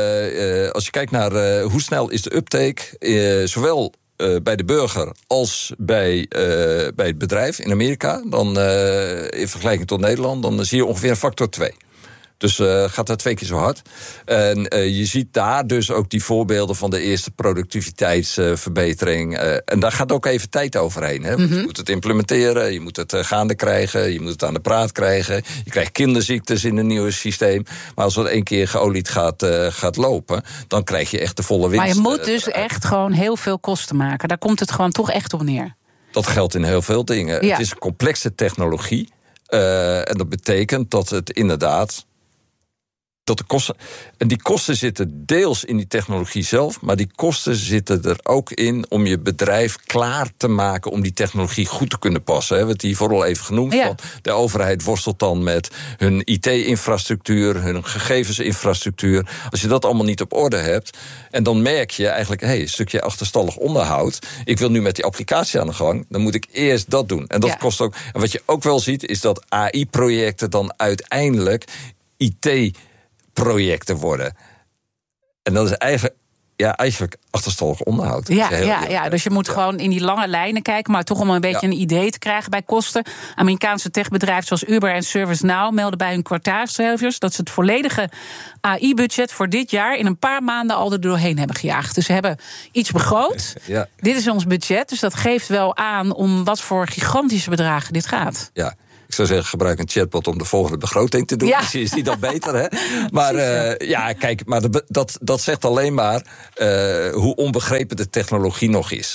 als je kijkt naar hoe snel is de uptake, zowel bij de burger als bij het bedrijf in Amerika, dan in vergelijking tot Nederland, dan zie je ongeveer een factor 2. Dus gaat dat 2 keer zo hard. En je ziet daar dus ook die voorbeelden van de eerste productiviteitsverbetering. En daar gaat ook even tijd overheen. Hè? Mm-hmm. Je moet het implementeren, je moet het gaande krijgen, je moet het aan de praat krijgen. Je krijgt kinderziektes in een nieuw systeem. Maar als het 1 keer geolied gaat lopen, dan krijg je echt de volle winst. Maar je moet dus echt gewoon heel veel kosten maken. Daar komt het gewoon toch echt op neer. Dat geldt in heel veel dingen. Ja. Het is een complexe technologie. En dat betekent dat het inderdaad... dat de kosten, en die kosten zitten deels in die technologie zelf, maar die kosten zitten er ook in om je bedrijf klaar te maken om die technologie goed te kunnen passen. We hebben het hier vooral even genoemd. Ja. Van de overheid worstelt dan met hun IT-infrastructuur, hun gegevensinfrastructuur. Als je dat allemaal niet op orde hebt, en dan merk je eigenlijk, een stukje achterstallig onderhoud. Ik wil nu met die applicatie aan de gang, dan moet ik eerst dat doen. En dat kost ook. En wat je ook wel ziet, is dat AI-projecten dan uiteindelijk IT-projecten worden. En dat is eigenlijk achterstallig onderhoud. Ja, dus je moet gewoon in die lange lijnen kijken, maar toch om een beetje een idee te krijgen bij kosten. Amerikaanse techbedrijven zoals Uber en ServiceNow melden bij hun kwartaalcijfers dat ze het volledige AI-budget voor dit jaar in een paar maanden al er doorheen hebben gejaagd. Dus ze hebben iets begroot. Ja. Dit is ons budget, dus dat geeft wel aan om wat voor gigantische bedragen dit gaat. Ja. Ik zou zeggen, gebruik een chatbot om de volgende begroting te doen. Ja. Misschien is die dan beter, hè? Maar kijk, maar dat zegt alleen maar hoe onbegrepen de technologie nog is.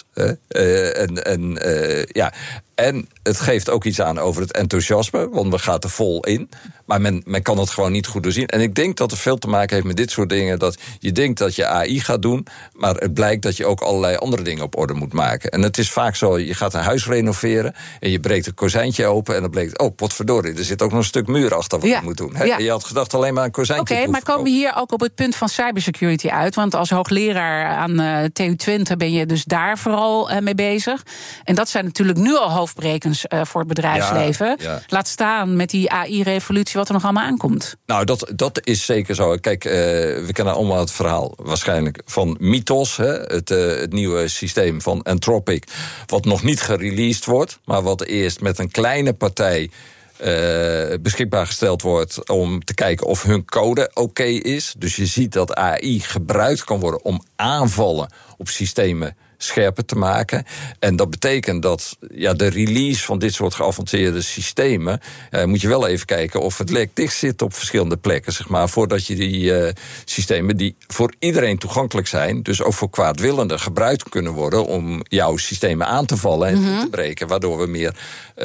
En het geeft ook iets aan over het enthousiasme, want we gaan er vol in. Maar men kan het gewoon niet goed doorzien. En ik denk dat het veel te maken heeft met dit soort dingen. Dat je denkt dat je AI gaat doen, maar het blijkt dat je ook allerlei andere dingen op orde moet maken. En het is vaak zo, je gaat een huis renoveren en je breekt een kozijntje open en dan blijkt, potverdorie, er zit ook nog een stuk muur achter wat je moet doen. Ja. Je had gedacht alleen maar een kozijntje. Oké, maar komen we hier ook op het punt van cybersecurity uit? Want als hoogleraar aan TU Twente ben je dus daar vooral mee bezig. En dat zijn natuurlijk nu al hoofdbrekens voor het bedrijfsleven. Ja. Laat staan met die AI-revolutie wat er nog allemaal aankomt. Nou, dat is zeker zo. Kijk, we kennen allemaal het verhaal waarschijnlijk van Mythos, het nieuwe systeem van Anthropic, wat nog niet gereleased wordt, maar wat eerst met een kleine partij beschikbaar gesteld wordt om te kijken of hun code oké is. Dus je ziet dat AI gebruikt kan worden om aanvallen op systemen scherper te maken. En dat betekent dat de release van dit soort geavanceerde systemen, moet je wel even kijken of het lek dicht zit op verschillende plekken, zeg maar, voordat je die systemen die voor iedereen toegankelijk zijn, dus ook voor kwaadwillenden gebruikt kunnen worden om jouw systemen aan te vallen en te breken, waardoor we meer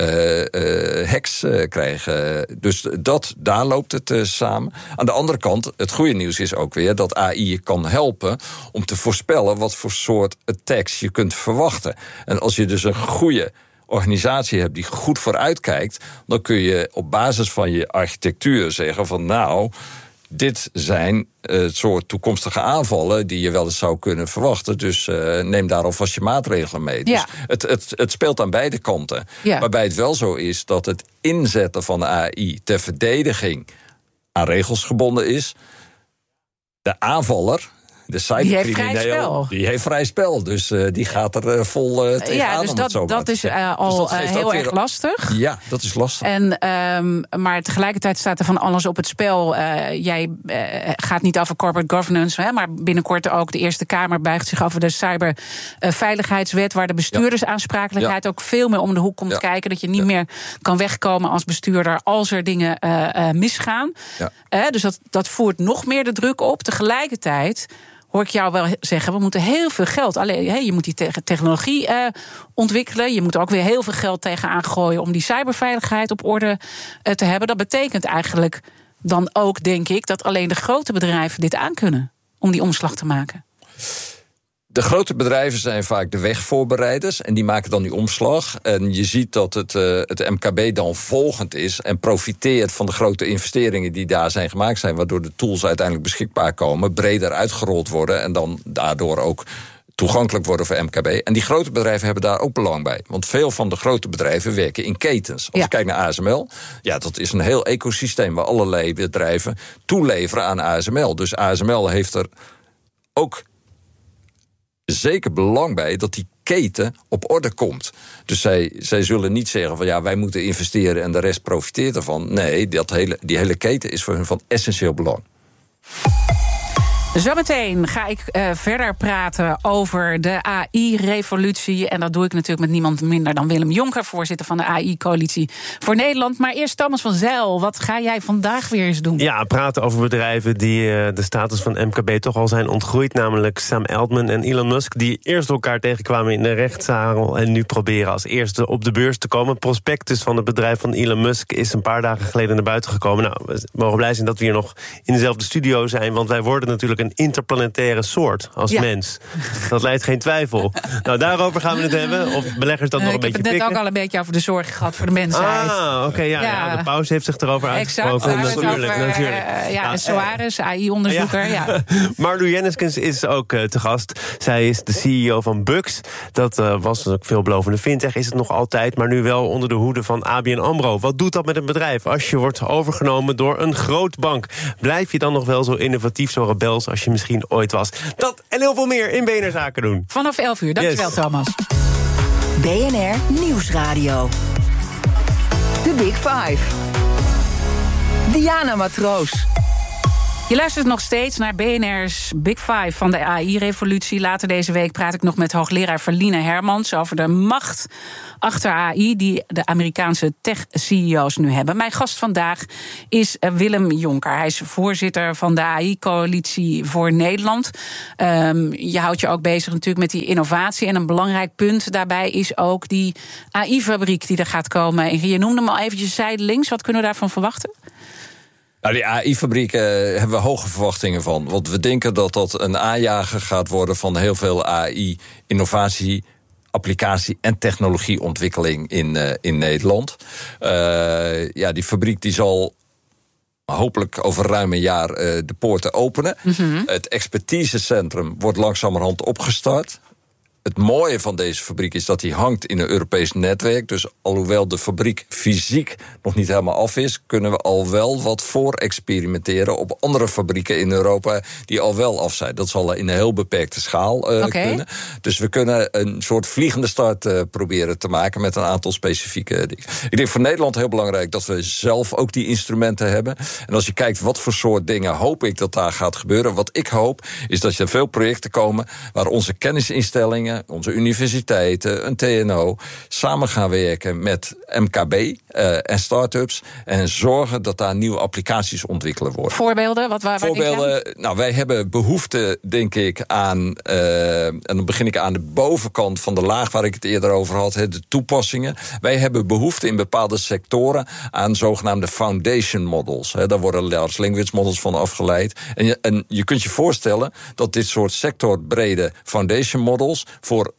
hacks krijgen. Dus daar loopt het samen. Aan de andere kant, het goede nieuws is ook weer dat AI je kan helpen om te voorspellen wat voor soort attacks je kunt verwachten. En als je dus een goede organisatie hebt die goed vooruitkijkt, dan kun je op basis van je architectuur zeggen van dit zijn het soort toekomstige aanvallen die je wel eens zou kunnen verwachten. Dus neem daar alvast je maatregelen mee. Ja. Dus het speelt aan beide kanten. Ja. Waarbij het wel zo is dat het inzetten van AI ter verdediging aan regels gebonden is. De aanvaller, de cybercrimineel, die heeft vrij spel. Dus die gaat er vol tegenaan. Ja, dus dat is al heel erg lastig. Ja, dat is lastig. Maar tegelijkertijd staat er van alles op het spel. Jij gaat niet over corporate governance, maar binnenkort ook de Eerste Kamer buigt zich over de cyberveiligheidswet, waar de bestuurdersaansprakelijkheid ook veel meer om de hoek komt kijken. Dat je niet meer kan wegkomen als bestuurder als er dingen misgaan. Ja. Dus dat voert nog meer de druk op. Tegelijkertijd hoor ik jou wel zeggen, we moeten heel veel geld. Alleen, je moet die technologie ontwikkelen. Je moet er ook weer heel veel geld tegenaan gooien om die cyberveiligheid op orde te hebben. Dat betekent eigenlijk dan ook, denk ik, dat alleen de grote bedrijven dit aankunnen om die omslag te maken. De grote bedrijven zijn vaak de wegvoorbereiders en die maken dan die omslag. En je ziet dat het MKB dan volgend is en profiteert van de grote investeringen die daar zijn gemaakt zijn, waardoor de tools uiteindelijk beschikbaar komen, breder uitgerold worden en dan daardoor ook toegankelijk worden voor MKB. En die grote bedrijven hebben daar ook belang bij. Want veel van de grote bedrijven werken in ketens. Als je kijkt naar ASML, dat is een heel ecosysteem waar allerlei bedrijven toeleveren aan ASML. Dus ASML heeft er ook zeker belang bij dat die keten op orde komt. Dus zij zullen niet zeggen van wij moeten investeren en de rest profiteert ervan. Nee, die hele keten is voor hun van essentieel belang. Zometeen ga ik verder praten over de AI-revolutie. En dat doe ik natuurlijk met niemand minder dan Willem Jonker, voorzitter van de AI-coalitie voor Nederland. Maar eerst Thomas van Zijl, wat ga jij vandaag weer eens doen? Ja, praten over bedrijven die de status van MKB toch al zijn ontgroeid. Namelijk Sam Altman en Elon Musk, die eerst elkaar tegenkwamen in de rechtszaal en nu proberen als eerste op de beurs te komen. Het prospectus van het bedrijf van Elon Musk is een paar dagen geleden naar buiten gekomen. Nou, we mogen blij zijn dat we hier nog in dezelfde studio zijn, want wij worden natuurlijk een interplanetaire soort als mens. Dat leidt geen twijfel. Nou, daarover gaan we het hebben. Of beleggers dat nog een beetje pikken. Ik heb het net ook al een beetje over de zorg gehad voor de mensheid. Oké, ja, de pauze heeft zich erover uitgesproken. Natuurlijk. En Soares, AI-onderzoeker. Ja. Marlou Jenneskens is ook te gast. Zij is de CEO van Bux. Dat was ook veelbelovende fintech, is het nog altijd, maar nu wel onder de hoede van ABN AMRO. Wat doet dat met een bedrijf als je wordt overgenomen door een groot bank? Blijf je dan nog wel zo innovatief, zo rebels als je misschien ooit was? Dat en heel veel meer in BNR Zaken doen. Vanaf 11 uur, dankjewel Thomas. BNR Nieuwsradio. The Big Five. Diana Matroos. Je luistert nog steeds naar BNR's Big Five van de AI-revolutie. Later deze week praat ik nog met hoogleraar Verline Hermans over de macht achter AI die de Amerikaanse tech-CEO's nu hebben. Mijn gast vandaag is Willem Jonker. Hij is voorzitter van de AI-coalitie voor Nederland. Je houdt je ook bezig natuurlijk met die innovatie. En een belangrijk punt daarbij is ook die AI-fabriek die er gaat komen. Je noemde hem al eventjes zijdelings. Wat kunnen we daarvan verwachten? Nou, die AI-fabrieken hebben we hoge verwachtingen van. Want we denken dat dat een aanjager gaat worden van heel veel AI-innovatie, applicatie en technologieontwikkeling in Nederland. Die fabriek die zal hopelijk over ruim een jaar de poorten openen. Mm-hmm. Het expertisecentrum wordt langzamerhand opgestart. Het mooie van deze fabriek is dat die hangt in een Europees netwerk. Dus alhoewel de fabriek fysiek nog niet helemaal af is, kunnen we al wel wat voor-experimenteren op andere fabrieken in Europa die al wel af zijn. Dat zal in een heel beperkte schaal kunnen. Dus we kunnen een soort vliegende start proberen te maken met een aantal specifieke dingen. Ik denk voor Nederland heel belangrijk dat we zelf ook die instrumenten hebben. En als je kijkt wat voor soort dingen hoop ik dat daar gaat gebeuren. Wat ik hoop is dat er veel projecten komen waar onze kennisinstellingen, onze universiteiten, een TNO, samen gaan werken met MKB en start-ups en zorgen dat daar nieuwe applicaties ontwikkelen worden. Voorbeelden? Voorbeelden, nou, wij hebben behoefte, denk ik, aan, en dan begin ik aan de bovenkant van de laag waar ik het eerder over had, de toepassingen. Wij hebben behoefte in bepaalde sectoren aan zogenaamde foundation models. Daar worden large language models van afgeleid. En je kunt je voorstellen dat dit soort sectorbrede foundation models voor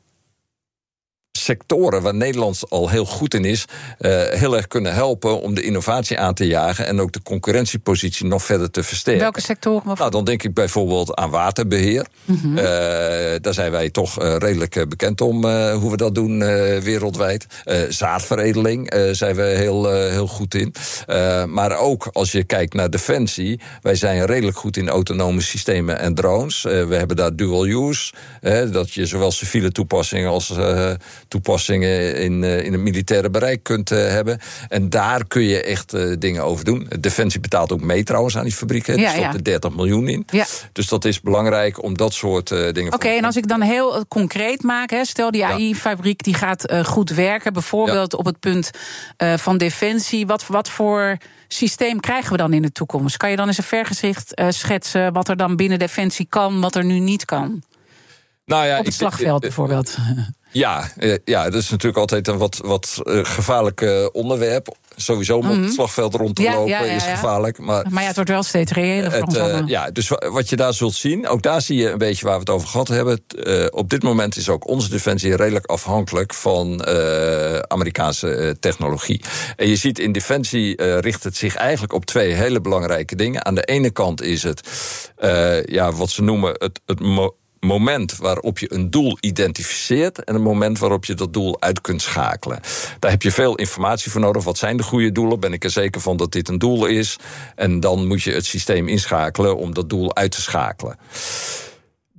sectoren waar Nederland al heel goed in is, heel erg kunnen helpen om de innovatie aan te jagen en ook de concurrentiepositie nog verder te versterken. Welke sectoren? Nou, dan denk ik bijvoorbeeld aan waterbeheer. Mm-hmm. Daar zijn wij toch redelijk bekend om hoe we dat doen wereldwijd. Zaadveredeling zijn we heel goed in. Maar ook als je kijkt naar defensie, wij zijn redelijk goed in autonome systemen en drones. We hebben daar dual use, dat je zowel civiele toepassingen als toepassingen in het militaire bereik kunt hebben. En daar kun je echt dingen over doen. Defensie betaalt ook mee trouwens aan die fabrieken. Er stopt er 30 miljoen in. Ja. Dus dat is belangrijk om dat soort dingen... Oké, en als ik dan heel concreet maak, stel die AI-fabriek die gaat goed werken, bijvoorbeeld op het punt van defensie. Wat voor systeem krijgen we dan in de toekomst? Kan je dan eens een vergezicht schetsen wat er dan binnen defensie kan, wat er nu niet kan? Nou ja, op het slagveld bijvoorbeeld. Ja, dat is natuurlijk altijd een wat gevaarlijk onderwerp. Sowieso om op het slagveld rond te lopen is gevaarlijk. Maar het wordt wel steeds reëler voor ons allemaal. Dus wat je daar zult zien, ook daar zie je een beetje waar we het over gehad hebben. Op dit moment is ook onze defensie redelijk afhankelijk van Amerikaanse technologie. En je ziet in defensie richt het zich eigenlijk op twee hele belangrijke dingen. Aan de ene kant is het wat ze noemen het moment waarop je een doel identificeert en een moment waarop je dat doel uit kunt schakelen. Daar heb je veel informatie voor nodig. Wat zijn de goede doelen? Ben ik er zeker van dat dit een doel is? En dan moet je het systeem inschakelen om dat doel uit te schakelen.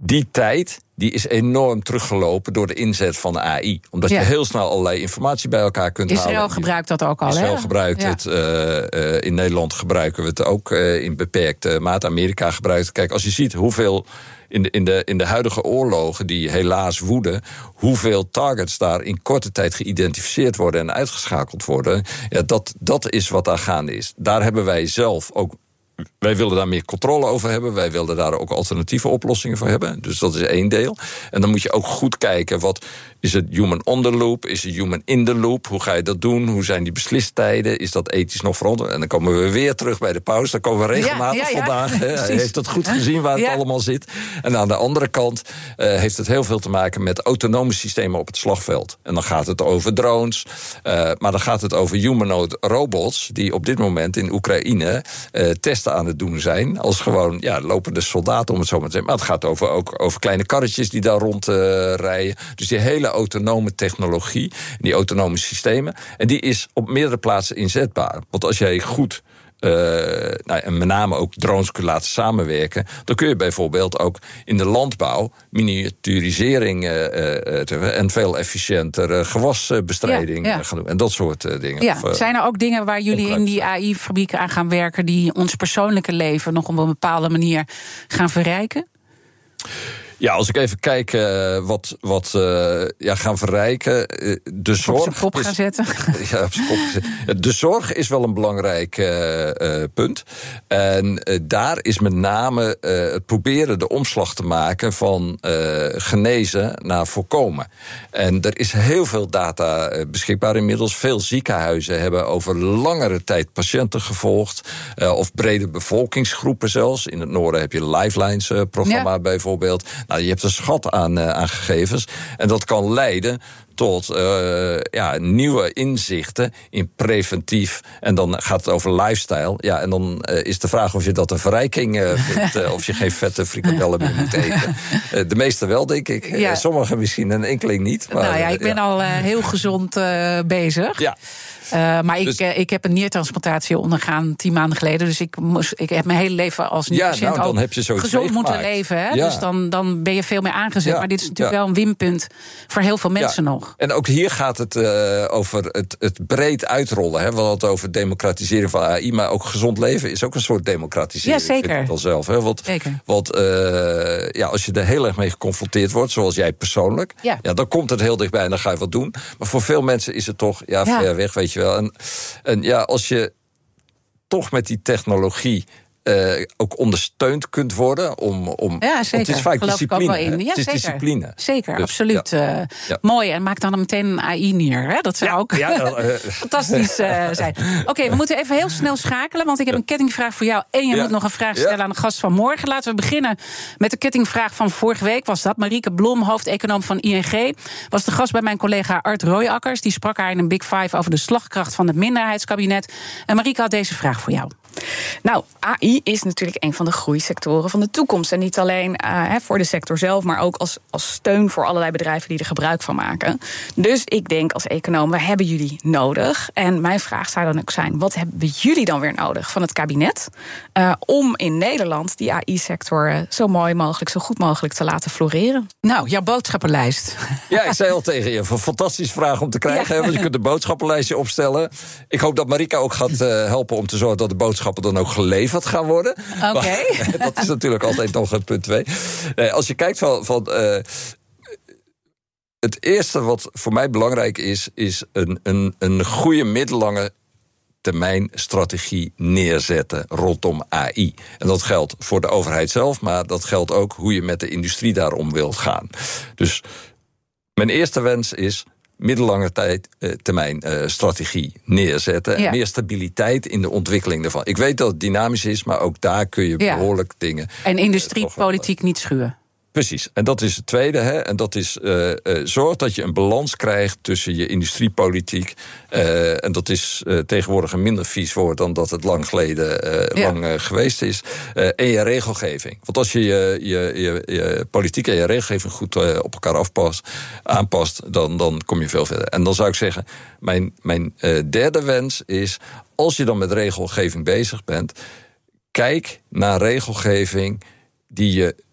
Die tijd die is enorm teruggelopen door de inzet van de AI. Omdat je heel snel allerlei informatie bij elkaar kunt halen. Israël gebruikt dat ook al, hè? Israël gebruikt het. In Nederland gebruiken we het ook in beperkte mate. Amerika gebruikt het. Kijk, als je ziet hoeveel in de huidige oorlogen die helaas woeden, hoeveel targets daar in korte tijd geïdentificeerd worden en uitgeschakeld worden, ja, dat is wat daar gaande is. Daar hebben wij zelf ook. Wij willen daar meer controle over hebben. Wij willen daar ook alternatieve oplossingen voor hebben. Dus dat is één deel. En dan moet je ook goed kijken, wat is het human on the loop? Is het human in the loop? Hoe ga je dat doen? Hoe zijn die beslistijden? Is dat ethisch nog verantwoord? En dan komen we weer terug bij de paus. Daar komen we regelmatig vandaag. Hij heeft dat goed gezien waar het allemaal zit. En aan de andere kant heeft het heel veel te maken met autonome systemen op het slagveld. En dan gaat het over drones. Maar dan gaat het over humanoid robots die op dit moment in Oekraïne testen aan het doen zijn. Als gewoon lopende soldaten, om het zo maar te zeggen. Maar het gaat ook over kleine karretjes die daar rondrijden. Dus die hele autonome technologie, die autonome systemen. En die is op meerdere plaatsen inzetbaar. Want als jij goed en met name ook drones kunt laten samenwerken, dan kun je bijvoorbeeld ook in de landbouw miniaturisering en veel efficiënter gewasbestrijding gaan doen. En dat soort dingen. Ja. Zijn er ook dingen waar jullie in die AI-fabrieken aan gaan werken die ons persoonlijke leven nog op een bepaalde manier gaan verrijken? Ja, als ik even kijk wat gaan verrijken. De zorg. Op zijn kop gaan zetten. Ja, op zijn kop zetten. De zorg is wel een belangrijk punt. En daar is met name het proberen de omslag te maken van genezen naar voorkomen. En er is heel veel data beschikbaar inmiddels. Veel ziekenhuizen hebben over langere tijd patiënten gevolgd. Of brede bevolkingsgroepen zelfs. In het noorden heb je Lifelines programma bijvoorbeeld. Nou, je hebt een schat aan gegevens. En dat kan leiden tot nieuwe inzichten in preventief. En dan gaat het over lifestyle. Ja, en dan is de vraag of je dat een verrijking vindt. Of je geen vette frikandellen meer moet eten. De meeste wel, denk ik. Ja. Sommigen misschien, een enkeling niet. Maar, ik ben al heel gezond bezig. Ja. Maar ik heb een niertransplantatie ondergaan 10 maanden geleden. Dus ik heb mijn hele leven als nierpatiënt ook gezond moeten leven. Hè? Ja. Dus dan ben je veel meer aangezet. Ja. Maar dit is natuurlijk wel een winpunt voor heel veel mensen nog. En ook hier gaat het over het breed uitrollen. Hè? We hadden het over democratisering van AI. Maar ook gezond leven is ook een soort democratisering. Ja, zeker. Vind ik wel zelf. Hè? Want als je er heel erg mee geconfronteerd wordt, zoals jij persoonlijk, dan komt het heel dichtbij en dan ga je wat doen. Maar voor veel mensen is het toch ver weg, weet je wel. En als je toch met die technologie ook ondersteund kunt worden om ja, zeker. Het is vaak geloof discipline. Ik ook wel in. Ja, het is zeker. discipline. Zeker, dus, absoluut. Mooi. En maak dan meteen een AI-nier. Hè? Dat zou ook fantastisch zijn. Oké, we moeten even heel snel schakelen, want ik heb een kettingvraag voor jou. En je moet nog een vraag stellen aan de gast van morgen. Laten we beginnen met de kettingvraag van vorige week. Was dat Marieke Blom, hoofdeconoom van ING, was de gast bij mijn collega Art Royakkers. Die sprak haar in een Big Five over de slagkracht van het minderheidskabinet. En Marieke had deze vraag voor jou. Nou, AI is natuurlijk een van de groeisectoren van de toekomst. En niet alleen voor de sector zelf, maar ook als steun voor allerlei bedrijven die er gebruik van maken. Dus ik denk als econoom, we hebben jullie nodig. En mijn vraag zou dan ook zijn, wat hebben jullie dan weer nodig van het kabinet om in Nederland die AI-sector zo mooi mogelijk, zo goed mogelijk te laten floreren? Nou, jouw boodschappenlijst. Ja, ik zei al tegen je, een fantastische vraag om te krijgen. Want je kunt een boodschappenlijstje opstellen. Ik hoop dat Marieke ook gaat helpen om te zorgen dat de boodschappen dan ook geleverd gaan worden. Oké. Dat is natuurlijk altijd nog een punt 2. Als je kijkt van het eerste wat voor mij belangrijk is een goede middellange termijn strategie neerzetten rondom AI. En dat geldt voor de overheid zelf, maar dat geldt ook hoe je met de industrie daarom wilt gaan. Dus mijn eerste wens is middellange termijn strategie neerzetten. Ja. Meer stabiliteit in de ontwikkeling daarvan. Ik weet dat het dynamisch is, maar ook daar kun je behoorlijk dingen. En industriepolitiek niet schuwen. Precies, en dat is het tweede. Hè? En dat is zorg dat je een balans krijgt tussen je industriepolitiek. En dat is tegenwoordig een minder vies woord dan dat het lang geleden lang geweest is. En je regelgeving. Want als je je politiek en je regelgeving goed op elkaar aanpast, dan kom je veel verder. En dan zou ik zeggen, mijn derde wens is, als je dan met regelgeving bezig bent, kijk naar regelgeving die je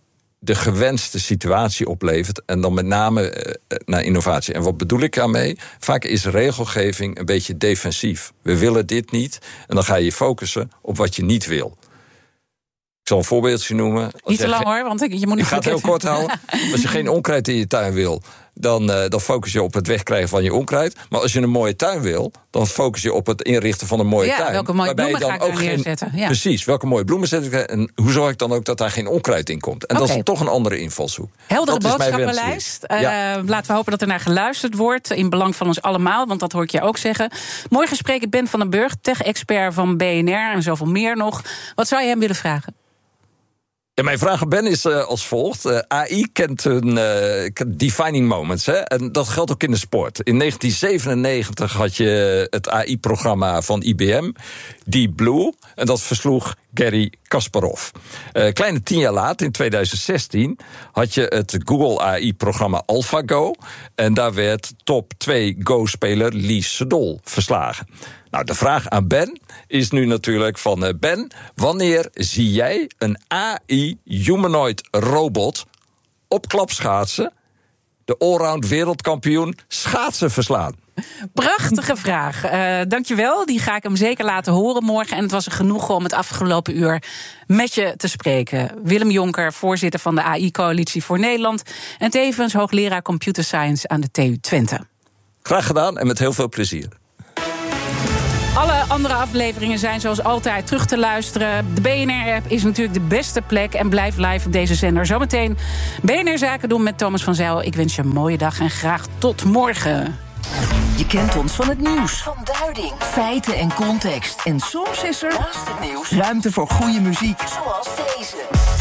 de gewenste situatie oplevert. En dan met name naar innovatie. En wat bedoel ik daarmee? Vaak is regelgeving een beetje defensief. We willen dit niet. En dan ga je focussen op wat je niet wil. Ik zal een voorbeeldje noemen. Niet te lang hoor, want je moet niet... Ik ga het heel kort houden. Als je geen onkruid in je tuin wil, dan focus je op het wegkrijgen van je onkruid. Maar als je een mooie tuin wil, dan focus je op het inrichten van een mooie tuin. Welke mooie bloemen ga ik daar neerzetten. Ja. Precies, welke mooie bloemen zet ik. En hoe zorg ik dan ook dat daar geen onkruid in komt? En dat is toch een andere invalshoek. Heldere boodschappenlijst. Laten we hopen dat er naar geluisterd wordt. In belang van ons allemaal, want dat hoor ik je ook zeggen. Mooi gesprek, Ben van den Burg, tech-expert van BNR en zoveel meer nog. Wat zou je hem willen vragen? Ja, mijn vraag aan Ben is als volgt. AI kent een defining moments. Hè? En dat geldt ook in de sport. In 1997 had je het AI-programma van IBM, Deep Blue. En dat versloeg Garry Kasparov. Kleine 10 jaar later, in 2016, had je het Google AI-programma AlphaGo. En daar werd top 2 Go-speler Lee Sedol verslagen. Nou, de vraag aan Ben is nu natuurlijk van Ben, wanneer zie jij een AI-humanoid robot op klapschaatsen de allround wereldkampioen schaatsen verslaan? Prachtige vraag. Dankjewel. Die ga ik hem zeker laten horen morgen. En het was een genoegen om het afgelopen uur met je te spreken. Willem Jonker, voorzitter van de AI-coalitie voor Nederland en tevens hoogleraar Computer Science aan de TU Twente. Graag gedaan en met heel veel plezier. Alle andere afleveringen zijn zoals altijd terug te luisteren. De BNR-app is natuurlijk de beste plek en blijf live op deze zender. Zometeen BNR Zaken doen met Thomas van Zijl. Ik wens je een mooie dag en graag tot morgen. Je kent ons van het nieuws, van duiding, feiten en context. En soms is er, naast het nieuws, ruimte voor goede muziek. Zoals deze.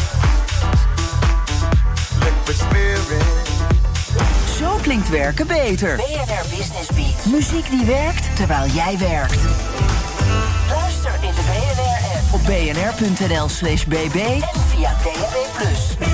Zo klinkt werken beter. BNR Business Beat. Muziek die werkt terwijl jij werkt. Luister in de BNR-app op bnr.nl/bb en via DAB+.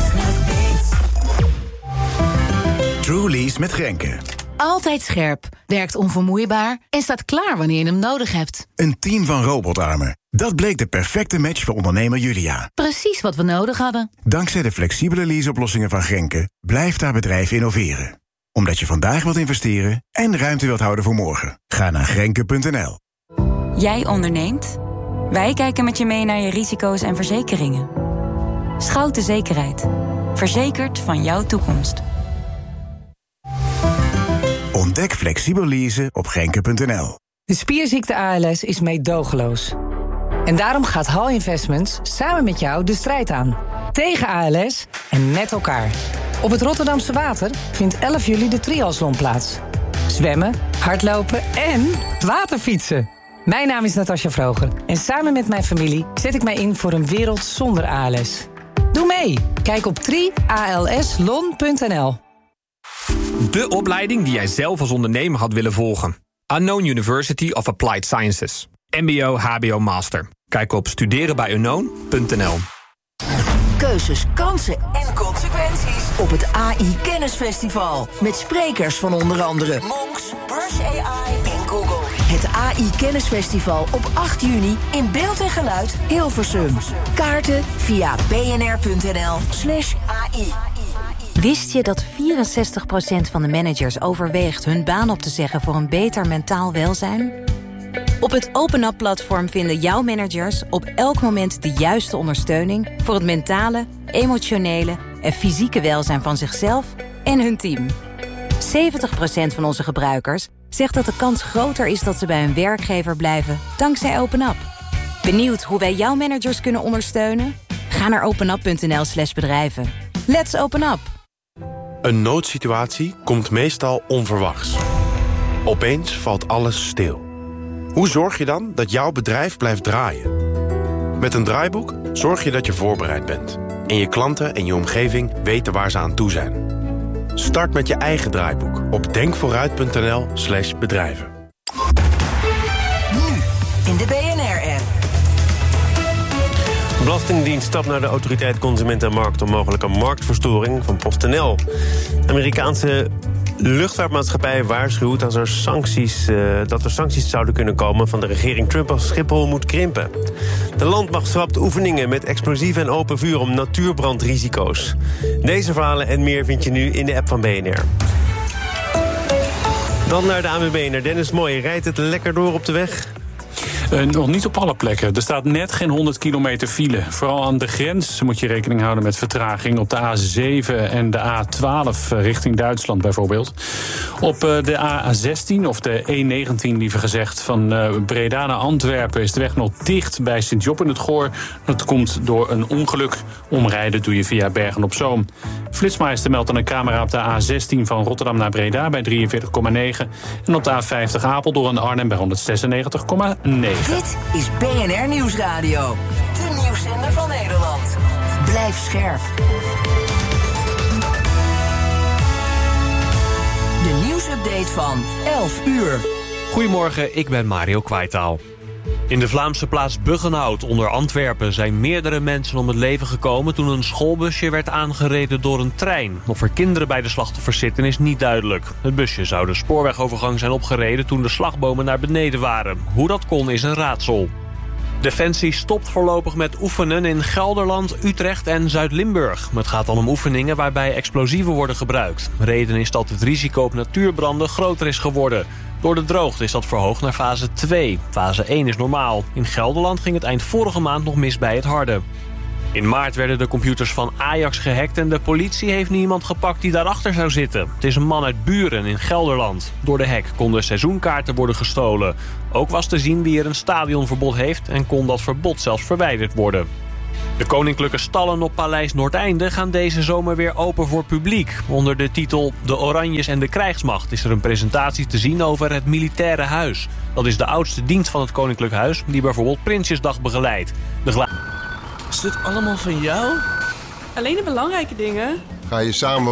Truly's met Grenke. Altijd scherp, werkt onvermoeibaar en staat klaar wanneer je hem nodig hebt. Een team van robotarmen. Dat bleek de perfecte match voor ondernemer Julia. Precies wat we nodig hadden. Dankzij de flexibele leaseoplossingen van Grenke blijft haar bedrijf innoveren. Omdat je vandaag wilt investeren en ruimte wilt houden voor morgen. Ga naar Grenke.nl. Jij onderneemt? Wij kijken met je mee naar je risico's en verzekeringen. Schouten Zekerheid. Verzekerd van jouw toekomst. Ontdek flexibel leasen op Grenke.nl. De spierziekte ALS is meedogenloos. En daarom gaat HAL Investments samen met jou de strijd aan. Tegen ALS en met elkaar. Op het Rotterdamse Water vindt 11 juli de triathlon plaats. Zwemmen, hardlopen en waterfietsen. Mijn naam is Natasja Vroger en samen met mijn familie zet ik mij in voor een wereld zonder ALS. Doe mee! Kijk op trialslon.nl. De opleiding die jij zelf als ondernemer had willen volgen. Unknown University of Applied Sciences. MBO, HBO, Master. Kijk op studerenbijunknown.nl. Keuzes, kansen en consequenties op het AI Kennisfestival. Met sprekers van onder andere Monks, Brush AI en Google. Het AI Kennisfestival op 8 juni in beeld en geluid Hilversum. Kaarten via bnr.nl/AI. Wist je dat 64% van de managers overweegt hun baan op te zeggen voor een beter mentaal welzijn? Op het OpenUp-platform vinden jouw managers op elk moment de juiste ondersteuning voor het mentale, emotionele en fysieke welzijn van zichzelf en hun team. 70% van onze gebruikers zegt dat de kans groter is dat ze bij een werkgever blijven dankzij OpenUp. Benieuwd hoe wij jouw managers kunnen ondersteunen? Ga naar openup.nl/bedrijven. Let's open up! Een noodsituatie komt meestal onverwachts. Opeens valt alles stil. Hoe zorg je dan dat jouw bedrijf blijft draaien? Met een draaiboek zorg je dat je voorbereid bent. En je klanten en je omgeving weten waar ze aan toe zijn. Start met je eigen draaiboek op denkvooruit.nl/bedrijven. Nu in de BNR-app. De Belastingdienst stapt naar de Autoriteit Consument en Markt om mogelijke marktverstoring van PostNL. Amerikaanse luchtvaartmaatschappij waarschuwt dat er sancties zouden kunnen komen van de regering Trump als Schiphol moet krimpen. De landmacht schrapt oefeningen met explosieven en open vuur om natuurbrandrisico's. Deze verhalen en meer vind je nu in de app van BNR. Dan naar de ANWB, naar Dennis Mooi. Rijdt het lekker door op de weg? Nog niet op alle plekken. Er staat net geen 100 kilometer file. Vooral aan de grens moet je rekening houden met vertraging. Op de A7 en de A12 richting Duitsland bijvoorbeeld. Op de A16 of de E19 liever gezegd van Breda naar Antwerpen is de weg nog dicht bij Sint-Job in het Goor. Dat komt door een ongeluk. Omrijden doe je via Bergen-op-Zoom. Flitsmeister meldt aan een camera op de A16 van Rotterdam naar Breda bij 43,9. En op de A50 Apeldoorn Arnhem bij 196,9. Dit is BNR Nieuwsradio. De nieuwszender van Nederland. Blijf scherp. De nieuwsupdate van 11 uur. Goedemorgen, ik ben Mario Kwijtaal. In de Vlaamse plaats Buggenhout onder Antwerpen zijn meerdere mensen om het leven gekomen toen een schoolbusje werd aangereden door een trein. Of er kinderen bij de slachtoffers zitten is niet duidelijk. Het busje zou de spoorwegovergang zijn opgereden toen de slagbomen naar beneden waren. Hoe dat kon is een raadsel. Defensie stopt voorlopig met oefenen in Gelderland, Utrecht en Zuid-Limburg. Het gaat dan om oefeningen waarbij explosieven worden gebruikt. Reden is dat het risico op natuurbranden groter is geworden. Door de droogte is dat verhoogd naar fase 2. Fase 1 is normaal. In Gelderland ging het eind vorige maand nog mis bij het Harde. In maart werden de computers van Ajax gehackt en de politie heeft nu iemand gepakt die daarachter zou zitten. Het is een man uit Buren in Gelderland. Door de hack konden seizoenkaarten worden gestolen. Ook was te zien wie er een stadionverbod heeft en kon dat verbod zelfs verwijderd worden. De koninklijke stallen op Paleis Noordeinde gaan deze zomer weer open voor publiek. Onder de titel De Oranjes en de Krijgsmacht is er een presentatie te zien over het Militaire Huis. Dat is de oudste dienst van het Koninklijk Huis die bijvoorbeeld Prinsjesdag begeleidt. Is dit allemaal van jou? Alleen de belangrijke dingen. Ga je samen